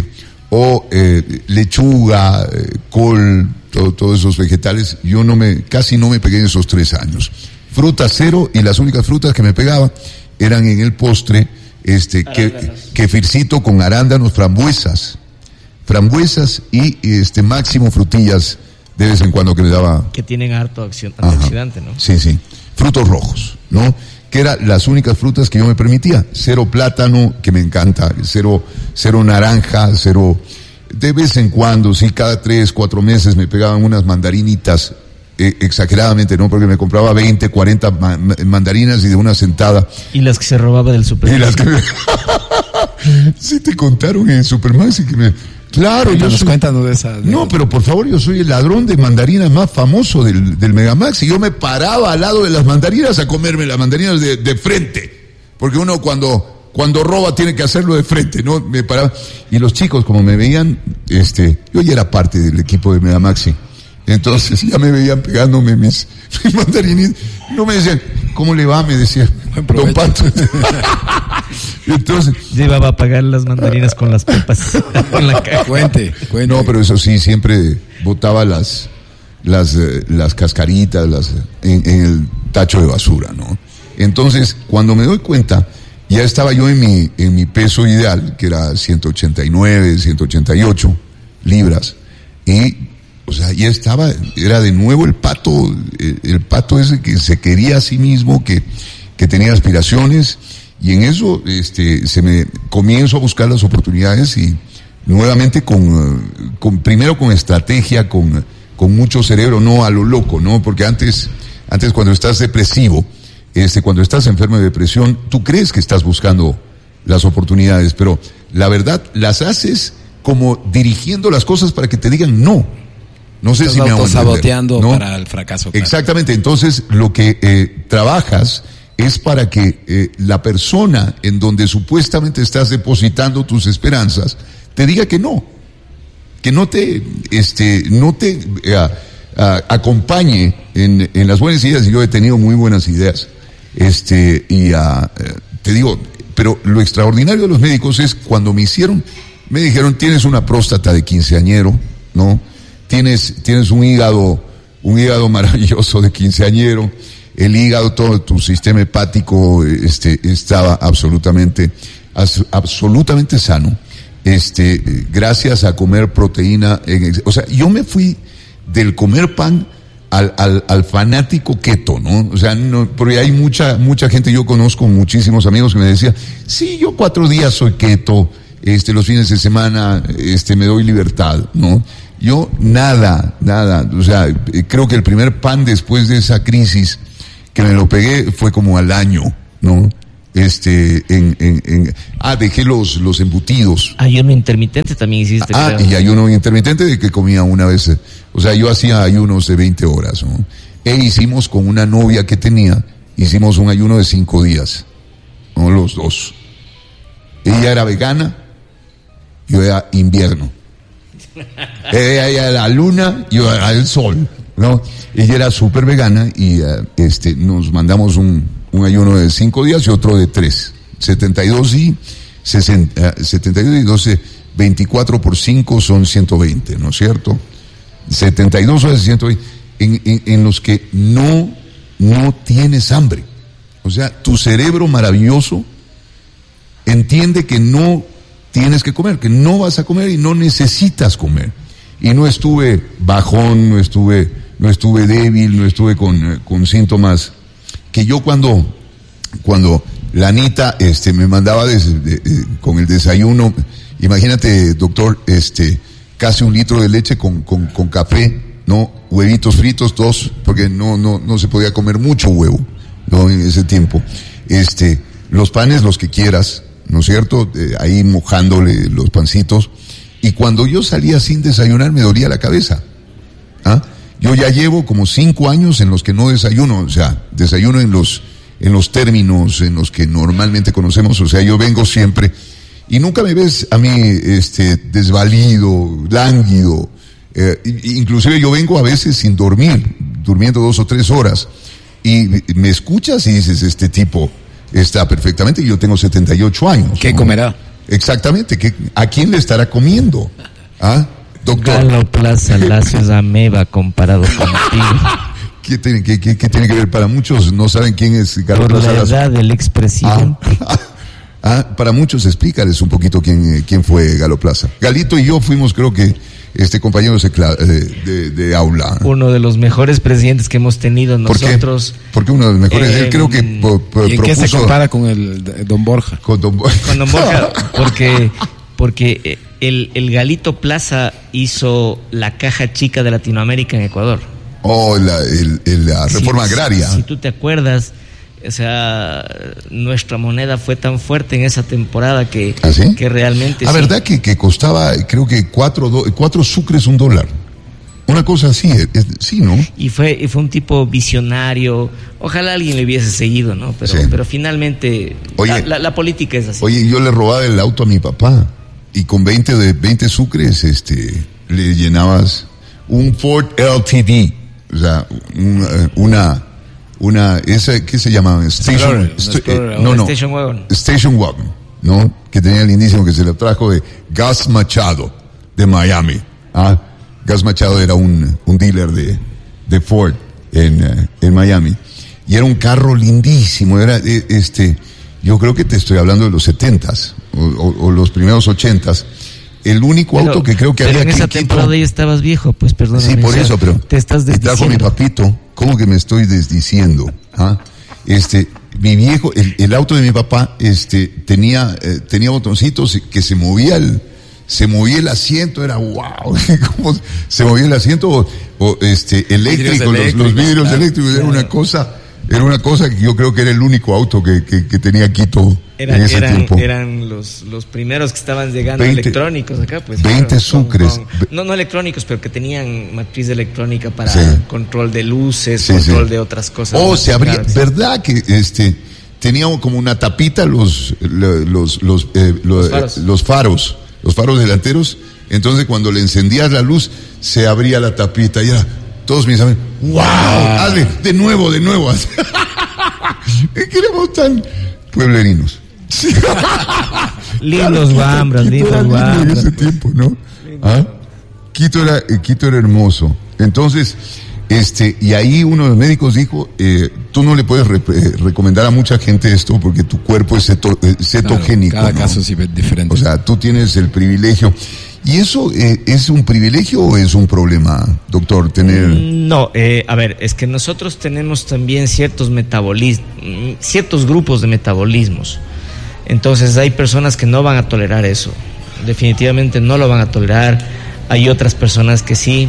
o eh, lechuga, eh, col, todo, todos esos vegetales. Yo no me, casi no me pegué en esos tres años. Fruta cero, y las únicas frutas que me pegaba eran en el postre, este, que, kefircito con arándanos, frambuesas, frambuesas y este máximo frutillas de vez en cuando que le daba. Que tienen harto acción, antioxidante, ¿no? Sí, sí. Frutos rojos, ¿no? Que eran las únicas frutas que yo me permitía. Cero plátano, que me encanta. Cero, cero naranja, cero. De vez en cuando, sí, cada tres, cuatro meses me pegaban unas mandarinitas, eh, exageradamente, ¿no? Porque me compraba veinte, cuarenta ma- mandarinas y de una sentada. Y las que se robaba del supermercado. Y las que. Sí, te contaron en Supermaxi que me. Claro, yo nos soy... cuentan de esa. De... No, pero por favor, yo soy el ladrón de mandarinas más famoso del, del Megamax, y yo me paraba al lado de las mandarinas a comerme las mandarinas de, de frente, porque uno cuando, cuando roba tiene que hacerlo de frente, ¿no? Me paraba, y los chicos como me veían, este, yo ya era parte del equipo de Megamaxi, entonces ya me veían pegándome mis, mis mandarinitas, no me decían, ¿cómo le va? Me decía, don Pato. Entonces llevaba a pagar las mandarinas con las pepas en la caja. Cuente, cuente. No, pero eso sí, siempre botaba las las eh, las cascaritas las en, en el tacho de basura, ¿no? Entonces, cuando me doy cuenta, ya estaba yo en mi en mi peso ideal, que era ciento ochenta y nueve, ciento ochenta y ocho libras, y o sea, ya estaba, era de nuevo el pato, el, el pato ese que se quería a sí mismo, que que tenía aspiraciones. Y en eso, este, se me comienzo a buscar las oportunidades y nuevamente con, con primero con estrategia, con, con mucho cerebro, no a lo loco, ¿no? Porque antes, antes cuando estás depresivo, este, cuando estás enfermo de depresión, tú crees que estás buscando las oportunidades, pero la verdad las haces como dirigiendo las cosas para que te digan no. No sé estás si me hago entender, autosaboteando, ¿no? Para el fracaso. Claro. Exactamente. Entonces, lo que eh, trabajas es para que eh, la persona en donde supuestamente estás depositando tus esperanzas te diga que no, que no te, este, no te eh, a, a, acompañe en, en las buenas ideas. Y yo he tenido muy buenas ideas, este, y a, eh, te digo, pero lo extraordinario de los médicos es cuando me hicieron, me dijeron, tienes una próstata de quinceañero, ¿no? Tienes, tienes un hígado, un hígado maravilloso de quinceañero. El hígado, todo tu sistema hepático, este, estaba absolutamente, as, absolutamente sano, este, gracias a comer proteína, en, o sea, yo me fui del comer pan al, al, al fanático keto, ¿no? O sea, no, porque hay mucha, mucha gente, yo conozco muchísimos amigos que me decían, sí, yo cuatro días soy keto, este, los fines de semana, este, me doy libertad, ¿no? Yo, nada, nada, o sea, creo que el primer pan después de esa crisis que me lo pegué fue como al año, ¿no? Este, en, en, en, ah, dejé los, los embutidos. Ayuno intermitente también hiciste. Ah, creo. Y ayuno intermitente de que comía una vez, o sea, yo hacía ayunos de veinte horas, ¿no? E hicimos con una novia que tenía, hicimos un ayuno de cinco días, ¿no? Los dos. Ella era vegana, yo era invierno. Ella era la luna, yo era el sol, ¿no? Ella era súper vegana y uh, este, nos mandamos un, un ayuno de cinco días y otro de tres. setenta y dos y sesenta, uh, setenta y dos y doce, veinticuatro por cinco son ciento veinte, ¿no es cierto? setenta y dos horas de ciento veinte, en, en, en los que no, no tienes hambre. O sea, tu cerebro maravilloso entiende que no tienes que comer, que no vas a comer y no necesitas comer. Y no estuve bajón, no estuve, no estuve débil, no estuve con, con síntomas que yo cuando, cuando la Anita, este, me mandaba des, de, de, con el desayuno, imagínate, doctor, este, casi un litro de leche con, con, con café, ¿no? Huevitos fritos, dos, porque no, no, no se podía comer mucho huevo, ¿no? En ese tiempo. Este, los panes, los que quieras, ¿no es cierto? Eh, ahí mojándole los pancitos. Y cuando yo salía sin desayunar me dolía la cabeza. ¿Ah? Yo ya llevo como cinco años en los que no desayuno, o sea, desayuno en los, en los términos en los que normalmente conocemos, o sea, yo vengo siempre y nunca me ves a mí, este, desvalido, lánguido, eh, inclusive yo vengo a veces sin dormir, durmiendo dos o tres horas, y me escuchas y dices, este tipo está perfectamente, y yo tengo setenta y ocho años. ¿Qué ¿no? comerá? Exactamente, ¿qué, ¿a quién le estará comiendo? ¿Ah? Doctor. Galo Plaza Lacios Ameba comparado contigo. ¿Qué tiene, qué, qué, qué tiene que ver? Para muchos no saben quién es Galo Plaza. Por la edad del expresidente. Ah, ah, para muchos explícales un poquito quién, quién fue Galo Plaza. Galito y yo fuimos, creo que, este compañeros de, de, de, de aula. Uno de los mejores presidentes que hemos tenido nosotros. ¿Por qué? Porque uno de los mejores. Eh, Él creo que po, po, ¿Y en propuso, qué se compara con el Don Borja? Con Don Borja. Con Don Borja, porque, porque el, el Galito Plaza hizo la caja chica de Latinoamérica en Ecuador. Oh, la, el, el, la reforma si, agraria. Si, si tú te acuerdas, o sea, nuestra moneda fue tan fuerte en esa temporada que, ¿Ah, sí? que realmente... La sí. verdad que, que costaba, creo que cuatro, do, cuatro sucres un dólar. Una cosa así, es, sí, ¿no? Y fue, y fue un tipo visionario. Ojalá alguien le hubiese seguido, ¿no? Pero, sí. pero finalmente, oye, la, la, la política es así. Oye, yo le robaba el auto a mi papá y con veinte de veinte sucres, este, le llenabas un Ford L T D, o sea, una, una, una esa, ¿qué se llama? Station, st eh, no, no, Station Wagon. Station Wagon, ¿no? Que tenía el lindísimo que se le trajo de Gas Machado de Miami, ¿ah? Gas Machado era un, un dealer de, de Ford en, uh, en Miami. Y era un carro lindísimo, era, este, yo creo que te estoy hablando de los setentas, o, o, o los primeros ochentas. El único pero, auto que creo que pero había en esa temporada ya estabas viejo, pues perdón. Sí, por eso, pero te estás desdiciendo. Trajo mi papito, ¿cómo que me estoy desdiciendo? ¿Ah? Este, mi viejo, el, el auto de mi papá, este, tenía, eh, tenía botoncitos que se movía el, se movía el asiento, era wow, cómo se movía el asiento, o, o este, eléctrico, los, los vidrios claro, eléctricos, claro. Era una cosa, era una cosa que yo creo que era el único auto que, que, que tenía Quito era, en ese eran, tiempo. Eran los, los primeros que estaban llegando veinte, electrónicos acá, pues. veinte claro, sucres. Con, con, no, no electrónicos, pero que tenían matriz electrónica para sí. control de luces, sí, control sí. de otras cosas. Oh, se abría, ¿verdad que este, teníamos como una tapita los, los, los, los, eh, los, los faros. Eh, los faros, los faros delanteros? Entonces cuando le encendías la luz, se abría la tapita y era, todos mis amigos, ¡wow! Ah. Hazle, de nuevo, de nuevo. Es que éramos tan pueblerinos. Lindos guambras, lindos guambras. En ese tiempo, ¿no? ¿Ah? Quito era, eh, Quito era hermoso. Entonces, este, y ahí uno de los médicos dijo, eh, tú no le puedes re eh, recomendar a mucha gente esto porque tu cuerpo es ceto, eh, cetogénico. Claro, cada ¿no? caso es diferente. O sea, tú tienes el privilegio. ¿Y eso eh, es un privilegio o es un problema, doctor, tener...? No, eh, a ver, es que nosotros tenemos también ciertos metabolismos, ciertos grupos de metabolismos. Entonces hay personas que no van a tolerar eso. Definitivamente no lo van a tolerar. Hay otras personas que sí.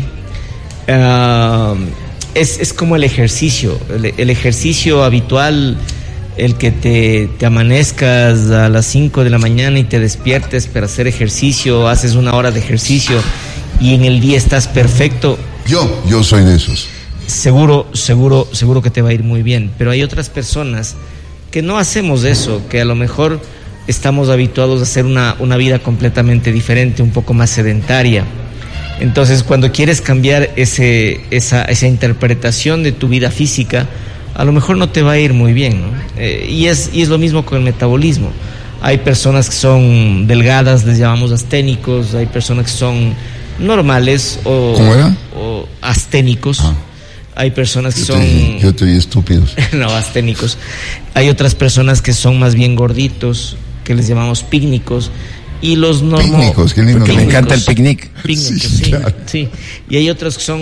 Uh, es, es como el ejercicio. El, el ejercicio habitual... El que te, te amanezcas a las cinco de la mañana y te despiertes para hacer ejercicio, haces una hora de ejercicio y en el día estás perfecto. Yo, yo soy de esos. Seguro, seguro, seguro que te va a ir muy bien. Pero hay otras personas que no hacemos eso, que a lo mejor estamos habituados a hacer una, una vida completamente diferente, un poco más sedentaria. Entonces, cuando quieres cambiar ese, esa, esa interpretación de tu vida física, a lo mejor no te va a ir muy bien, ¿no? Eh, y es y es lo mismo con el metabolismo. Hay personas que son delgadas, les llamamos asténicos, hay personas que son normales o, ¿Cómo era? o asténicos. Ah. Hay personas que yo son... Te, yo estoy estúpidos. No, asténicos. Hay otras personas que son más bien gorditos, que les llamamos pícnicos. Y los normo... Pícnicos, qué lindo. Porque me encanta el picnic. Pícnicos, sí, sí, claro. sí. Y hay otros que son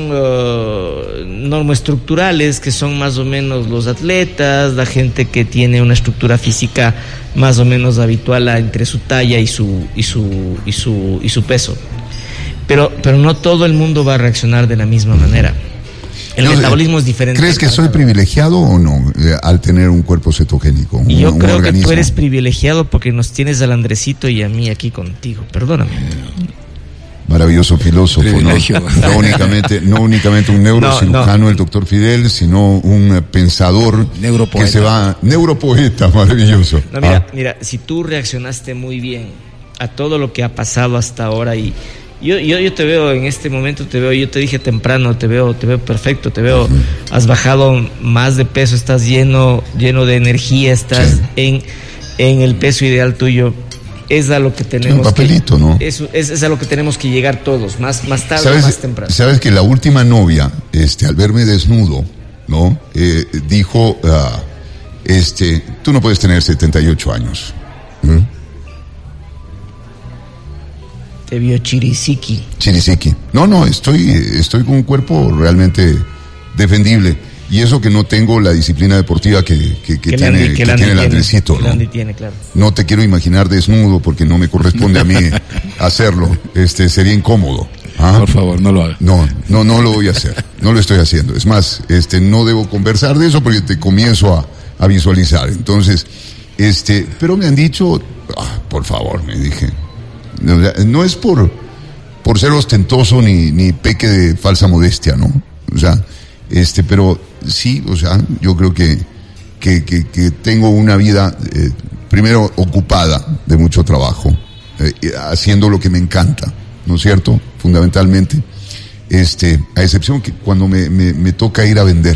uh, normoestructurales, que son más o menos los atletas, la gente que tiene una estructura física más o menos habitual a, entre su talla y su y su y su y su peso. Pero pero no todo el mundo va a reaccionar de la misma manera. El no, metabolismo es diferente. ¿Crees que soy privilegiado o no eh, al tener un cuerpo cetogénico? Un, y yo un creo organismo? que tú eres privilegiado porque nos tienes al Andresito y a mí aquí contigo. Perdóname. Maravilloso filósofo, ¿no? No únicamente, no únicamente un neurocirujano, no, no. el doctor Fidel, sino un pensador que se va... Neuropoeta, maravilloso. No, mira, ah. mira, si tú reaccionaste muy bien a todo lo que ha pasado hasta ahora y... Yo, yo, yo te veo en este momento, te veo, yo te dije temprano, te veo, te veo perfecto, te veo, uh-huh. has bajado más de peso, estás lleno, lleno de energía, estás sí. en, en el peso ideal tuyo. Es a lo que tenemos. Un papelito, que, ¿no? Es, es, es a lo que tenemos que llegar todos, más, más tarde o más temprano. Sabes que la última novia, este, al verme desnudo, ¿no? Eh, dijo, uh, este, tú no puedes tener setenta y ocho años. ¿Mm? Te vio chirisiqui. Chirisiqui. No, no, estoy, estoy con un cuerpo realmente defendible. Y eso que no tengo la disciplina deportiva que, que, que, que tiene, Andy, que que tiene el Andresito, ¿no? Andy tiene, claro. No te quiero imaginar desnudo porque no me corresponde a mí hacerlo. Este, sería incómodo. ¿Ah? Por favor, no lo hagas. No, no, no lo voy a hacer. No lo estoy haciendo. Es más, este, no debo conversar de eso porque te comienzo a, a visualizar. Entonces, este, pero me han dicho, ah, por favor, me dije. No es por, por ser ostentoso ni, ni peque de falsa modestia, ¿no? O sea, este, pero sí, o sea, yo creo que, que, que, que tengo una vida, eh, primero, ocupada de mucho trabajo, eh, haciendo lo que me encanta, ¿no es cierto? Fundamentalmente, este, a excepción que cuando me, me, me toca ir a vender,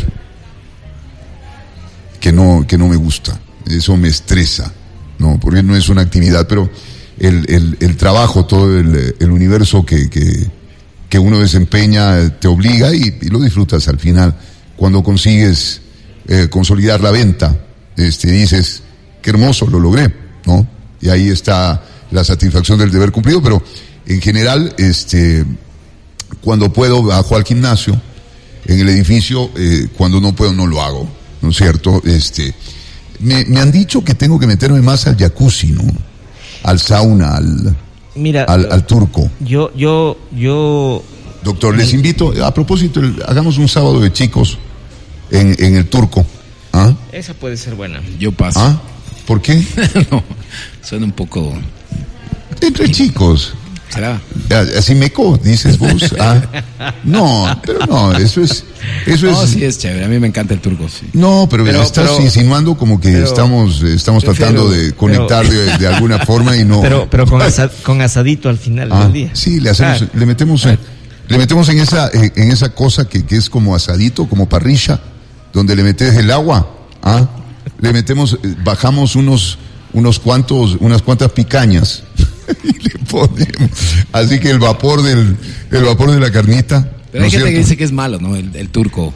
que no, que no me gusta, eso me estresa, ¿no? Porque no es una actividad, pero El, el, el trabajo, todo el, el universo que, que, que uno desempeña te obliga y, y lo disfrutas al final. Cuando consigues eh, consolidar la venta, este, dices, qué hermoso, lo logré, ¿no? Y ahí está la satisfacción del deber cumplido, pero en general, este, cuando puedo bajo al gimnasio, en el edificio, eh, cuando no puedo no lo hago, ¿no es cierto? Este, me, me han dicho que tengo que meterme más al jacuzzi, ¿no? Al sauna, al, Mira, al, al turco. Yo, yo, yo... Doctor, les invito, a propósito, el, hagamos un sábado de chicos en, en el turco. ¿Ah? Esa puede ser buena. Yo paso. ¿Ah? ¿Por qué? No, suena un poco... Entre chicos. ¿Será? Así meco, dices vos. Ah, no, pero no, eso es... Eso no, es... sí es chévere, a mí me encanta el turco, sí. No, pero, pero estás pero, insinuando como que pero, estamos estamos tratando pero, de conectar pero, de, de alguna forma y no... Pero pero con, asad, con asadito al final ah, del día. Sí, le hacemos, ah, le metemos en, le metemos en esa en, en esa cosa que, que es como asadito, como parrilla, donde le metes el agua, ¿ah? Le metemos, bajamos unos unos cuantos, unas cuantas picañas y le ponemos, así que el vapor del el vapor de la carnita. Pero hay gente que dice que es malo, ¿no? El, el turco.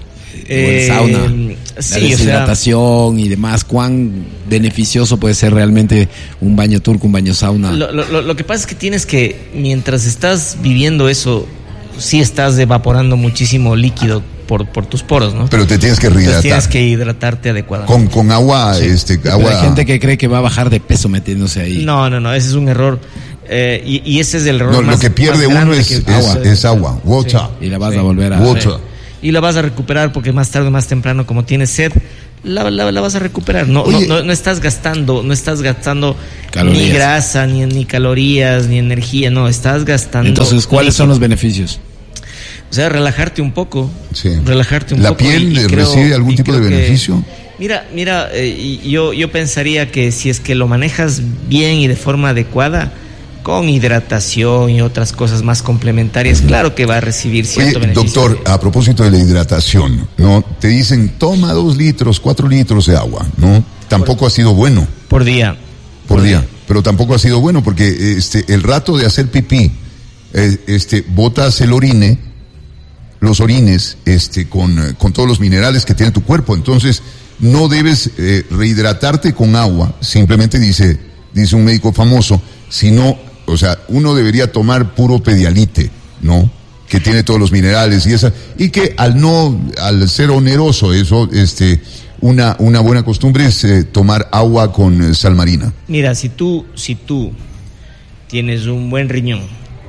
Eh, el sauna, sí, la deshidratación, o sea, y demás. ¿Cuán beneficioso puede ser realmente un baño turco, un baño sauna? Lo, lo, lo que pasa es que tienes que, mientras estás viviendo eso, sí estás evaporando muchísimo líquido por, por tus poros, ¿no? Pero te tienes que rehidratar. Tienes que hidratarte adecuadamente. Con, con agua, sí. este, Pero agua. hay gente que cree que va a bajar de peso metiéndose ahí. No, no, no, ese es un error. Eh, y, y ese es el error no, más, lo que pierde uno es, que, es agua. Es agua, water. Sí. Y la vas sí. a volver a... Water. Y la vas a recuperar porque más tarde o más temprano, como tienes sed, la, la, la vas a recuperar. No, no, no, no estás gastando, no estás gastando calorías. Ni grasa, ni, ni calorías, ni energía, no, estás gastando. Entonces, ¿cuáles son los beneficios? O sea, relajarte un poco. Sí. Relajarte un ¿La poco. ¿La piel y, y recibe creo, algún tipo de beneficio? Que, mira, mira, eh, yo, yo pensaría que si es que lo manejas bien y de forma adecuada, con hidratación y otras cosas más complementarias, claro que va a recibir cierto Oye, beneficio. Doctor, a propósito de la hidratación, ¿no? Te dicen, toma dos litros, cuatro litros de agua, ¿no? Tampoco por, ha sido bueno. Por día. Por, por día. día. Pero tampoco ha sido bueno porque este, el rato de hacer pipí, eh, este, botas el orine, los orines, este, con, con todos los minerales que tiene tu cuerpo. Entonces, no debes eh, rehidratarte con agua, simplemente dice, dice un médico famoso, sino... O sea, uno debería tomar puro Pedialite, ¿no? Que tiene todos los minerales y esa, y que al no, al ser oneroso eso, este, una, una buena costumbre es eh, tomar agua con eh, sal marina. Mira, si tú, si tú tienes un buen riñón,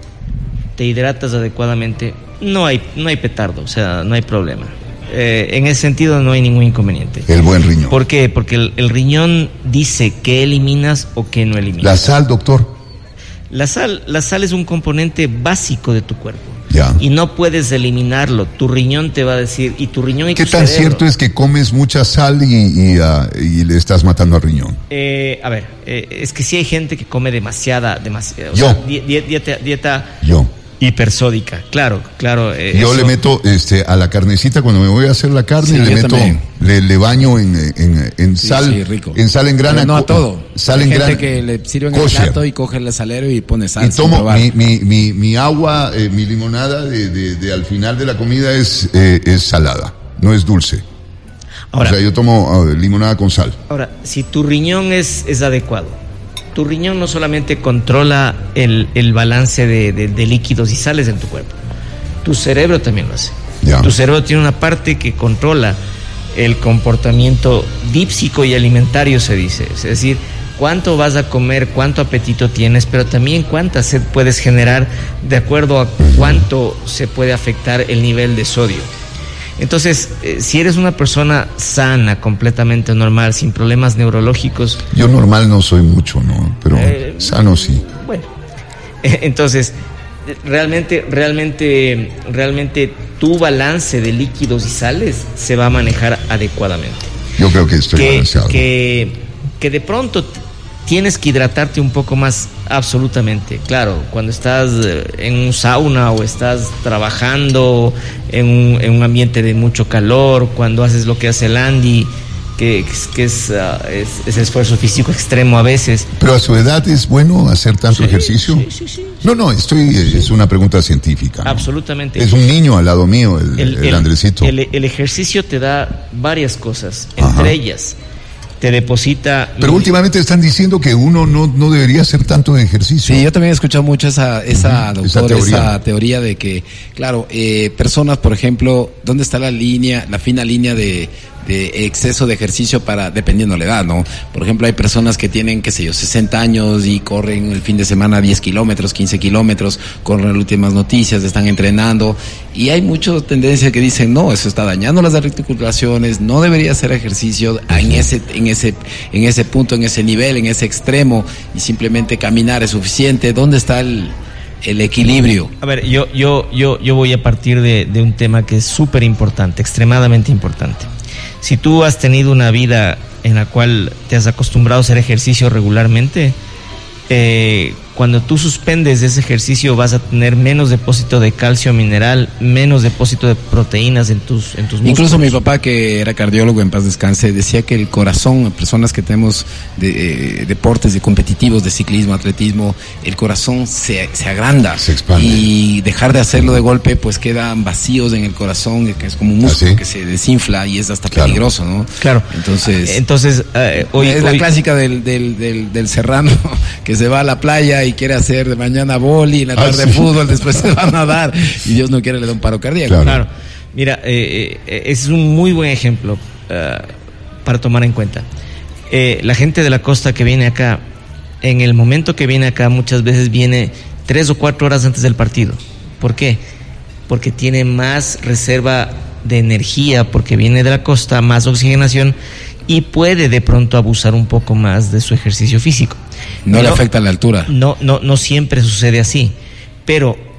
te hidratas adecuadamente, no hay, no hay petardo, o sea, no hay problema. Eh, en ese sentido no hay ningún inconveniente. El buen riñón. ¿Por qué? Porque el, el riñón dice qué eliminas o qué no eliminas. La sal, doctor. La sal, la sal es un componente básico de tu cuerpo. Ya. Y no puedes eliminarlo. Tu riñón te va a decir, y tu riñón y ¿Qué tu tan cerebro, cierto es que comes mucha sal y, y, uh, y le estás matando al riñón? Eh, a ver, eh, es que sí hay gente que come demasiada, demasiada. O Yo. sea, di, di, dieta, dieta Yo. hipersódica. Claro, claro. Eh, Yo eso. le meto este a la carnecita cuando me voy a hacer la carne, sí, le meto, le, le baño en, en, en sí, sal, sí, rico. en sal en grana. Pero no a todo. Sal hay en gente grana. que le sirven kosher. El plato y coge el salero y pone sal. Y tomo mi, mi, mi, mi agua, eh, mi limonada de, de, de al final de la comida es, eh, es salada, no es dulce. Ahora, o sea, yo tomo uh, limonada con sal. Ahora, si tu riñón es, es adecuado, tu riñón no solamente controla el, el balance de, de, de líquidos y sales en tu cuerpo, tu cerebro también lo hace. Ya. Tu cerebro tiene una parte que controla el comportamiento dípsico y alimentario, se dice. Es decir, cuánto vas a comer, cuánto apetito tienes, pero también cuánta sed puedes generar de acuerdo a cuánto se puede afectar el nivel de sodio. Entonces, eh, si eres una persona sana, completamente normal, sin problemas neurológicos... Yo normal no soy mucho, ¿no? Pero eh, sano sí. Bueno, eh, entonces, realmente, realmente, realmente tu balance de líquidos y sales se va a manejar adecuadamente. Yo creo que estoy que, balanceado. Que, que de pronto tienes que hidratarte un poco más, absolutamente. Claro, cuando estás en un sauna o estás trabajando en un, en un ambiente de mucho calor, cuando haces lo que hace el Andy, que, que es, uh, es, es esfuerzo físico extremo a veces. Pero a su edad es bueno hacer tanto sí, ejercicio. Sí, sí, sí. No, no, estoy, sí. es una pregunta científica. Absolutamente. Es un niño al lado mío, el, el, el, el Andresito. El, el ejercicio te da varias cosas, entre Ajá. ellas te deposita. Pero últimamente están diciendo que uno no, no debería hacer tanto de ejercicio. Sí, yo también he escuchado mucho esa, esa, uh-huh. doctor, esa, teoría. esa teoría de que, claro, eh, personas, por ejemplo, ¿dónde está la línea, la fina línea de, de exceso de ejercicio para, dependiendo la edad, ¿no? Por ejemplo, hay personas que tienen, qué sé yo, sesenta años y corren el fin de semana diez kilómetros, quince kilómetros, corren las últimas noticias, están entrenando, y hay mucha tendencia que dicen, no, eso está dañando las articulaciones, no debería hacer ejercicio en ese, en ese, en ese punto, en ese nivel, en ese extremo, y simplemente caminar es suficiente. ¿Dónde está el, el equilibrio? A ver, yo, yo, yo, yo voy a partir de, de un tema que es súper importante, extremadamente importante. Si tú has tenido una vida en la cual te has acostumbrado a hacer ejercicio regularmente, eh, cuando tú suspendes ese ejercicio vas a tener menos depósito de calcio mineral, menos depósito de proteínas en tus en tus músculos. Incluso mi papá, que era cardiólogo, en paz descanse, decía que el corazón, personas que tenemos de, eh, deportes de competitivos, de ciclismo, atletismo, el corazón se, se agranda, se expande, y dejar de hacerlo de golpe, pues quedan vacíos en el corazón, que es como un músculo, ¿ah, sí?, que se desinfla y es hasta claro, peligroso, ¿no? Claro. Entonces, entonces eh, hoy es hoy... la clásica del, del, del, del serrano que se va a la playa y quiere hacer de mañana boli, en la tarde ah, sí. fútbol, después se va a nadar y Dios no quiere le da un paro cardíaco. Claro, claro. Mira, eh, eh, ese es un muy buen ejemplo uh, para tomar en cuenta. Eh, la gente de la costa que viene acá, en el momento que viene acá, muchas veces viene tres o cuatro horas antes del partido. ¿Por qué? Porque tiene más reserva de energía, porque viene de la costa, más oxigenación, y puede de pronto abusar un poco más de su ejercicio físico. No, no le afecta la altura. No, no, no siempre sucede así, pero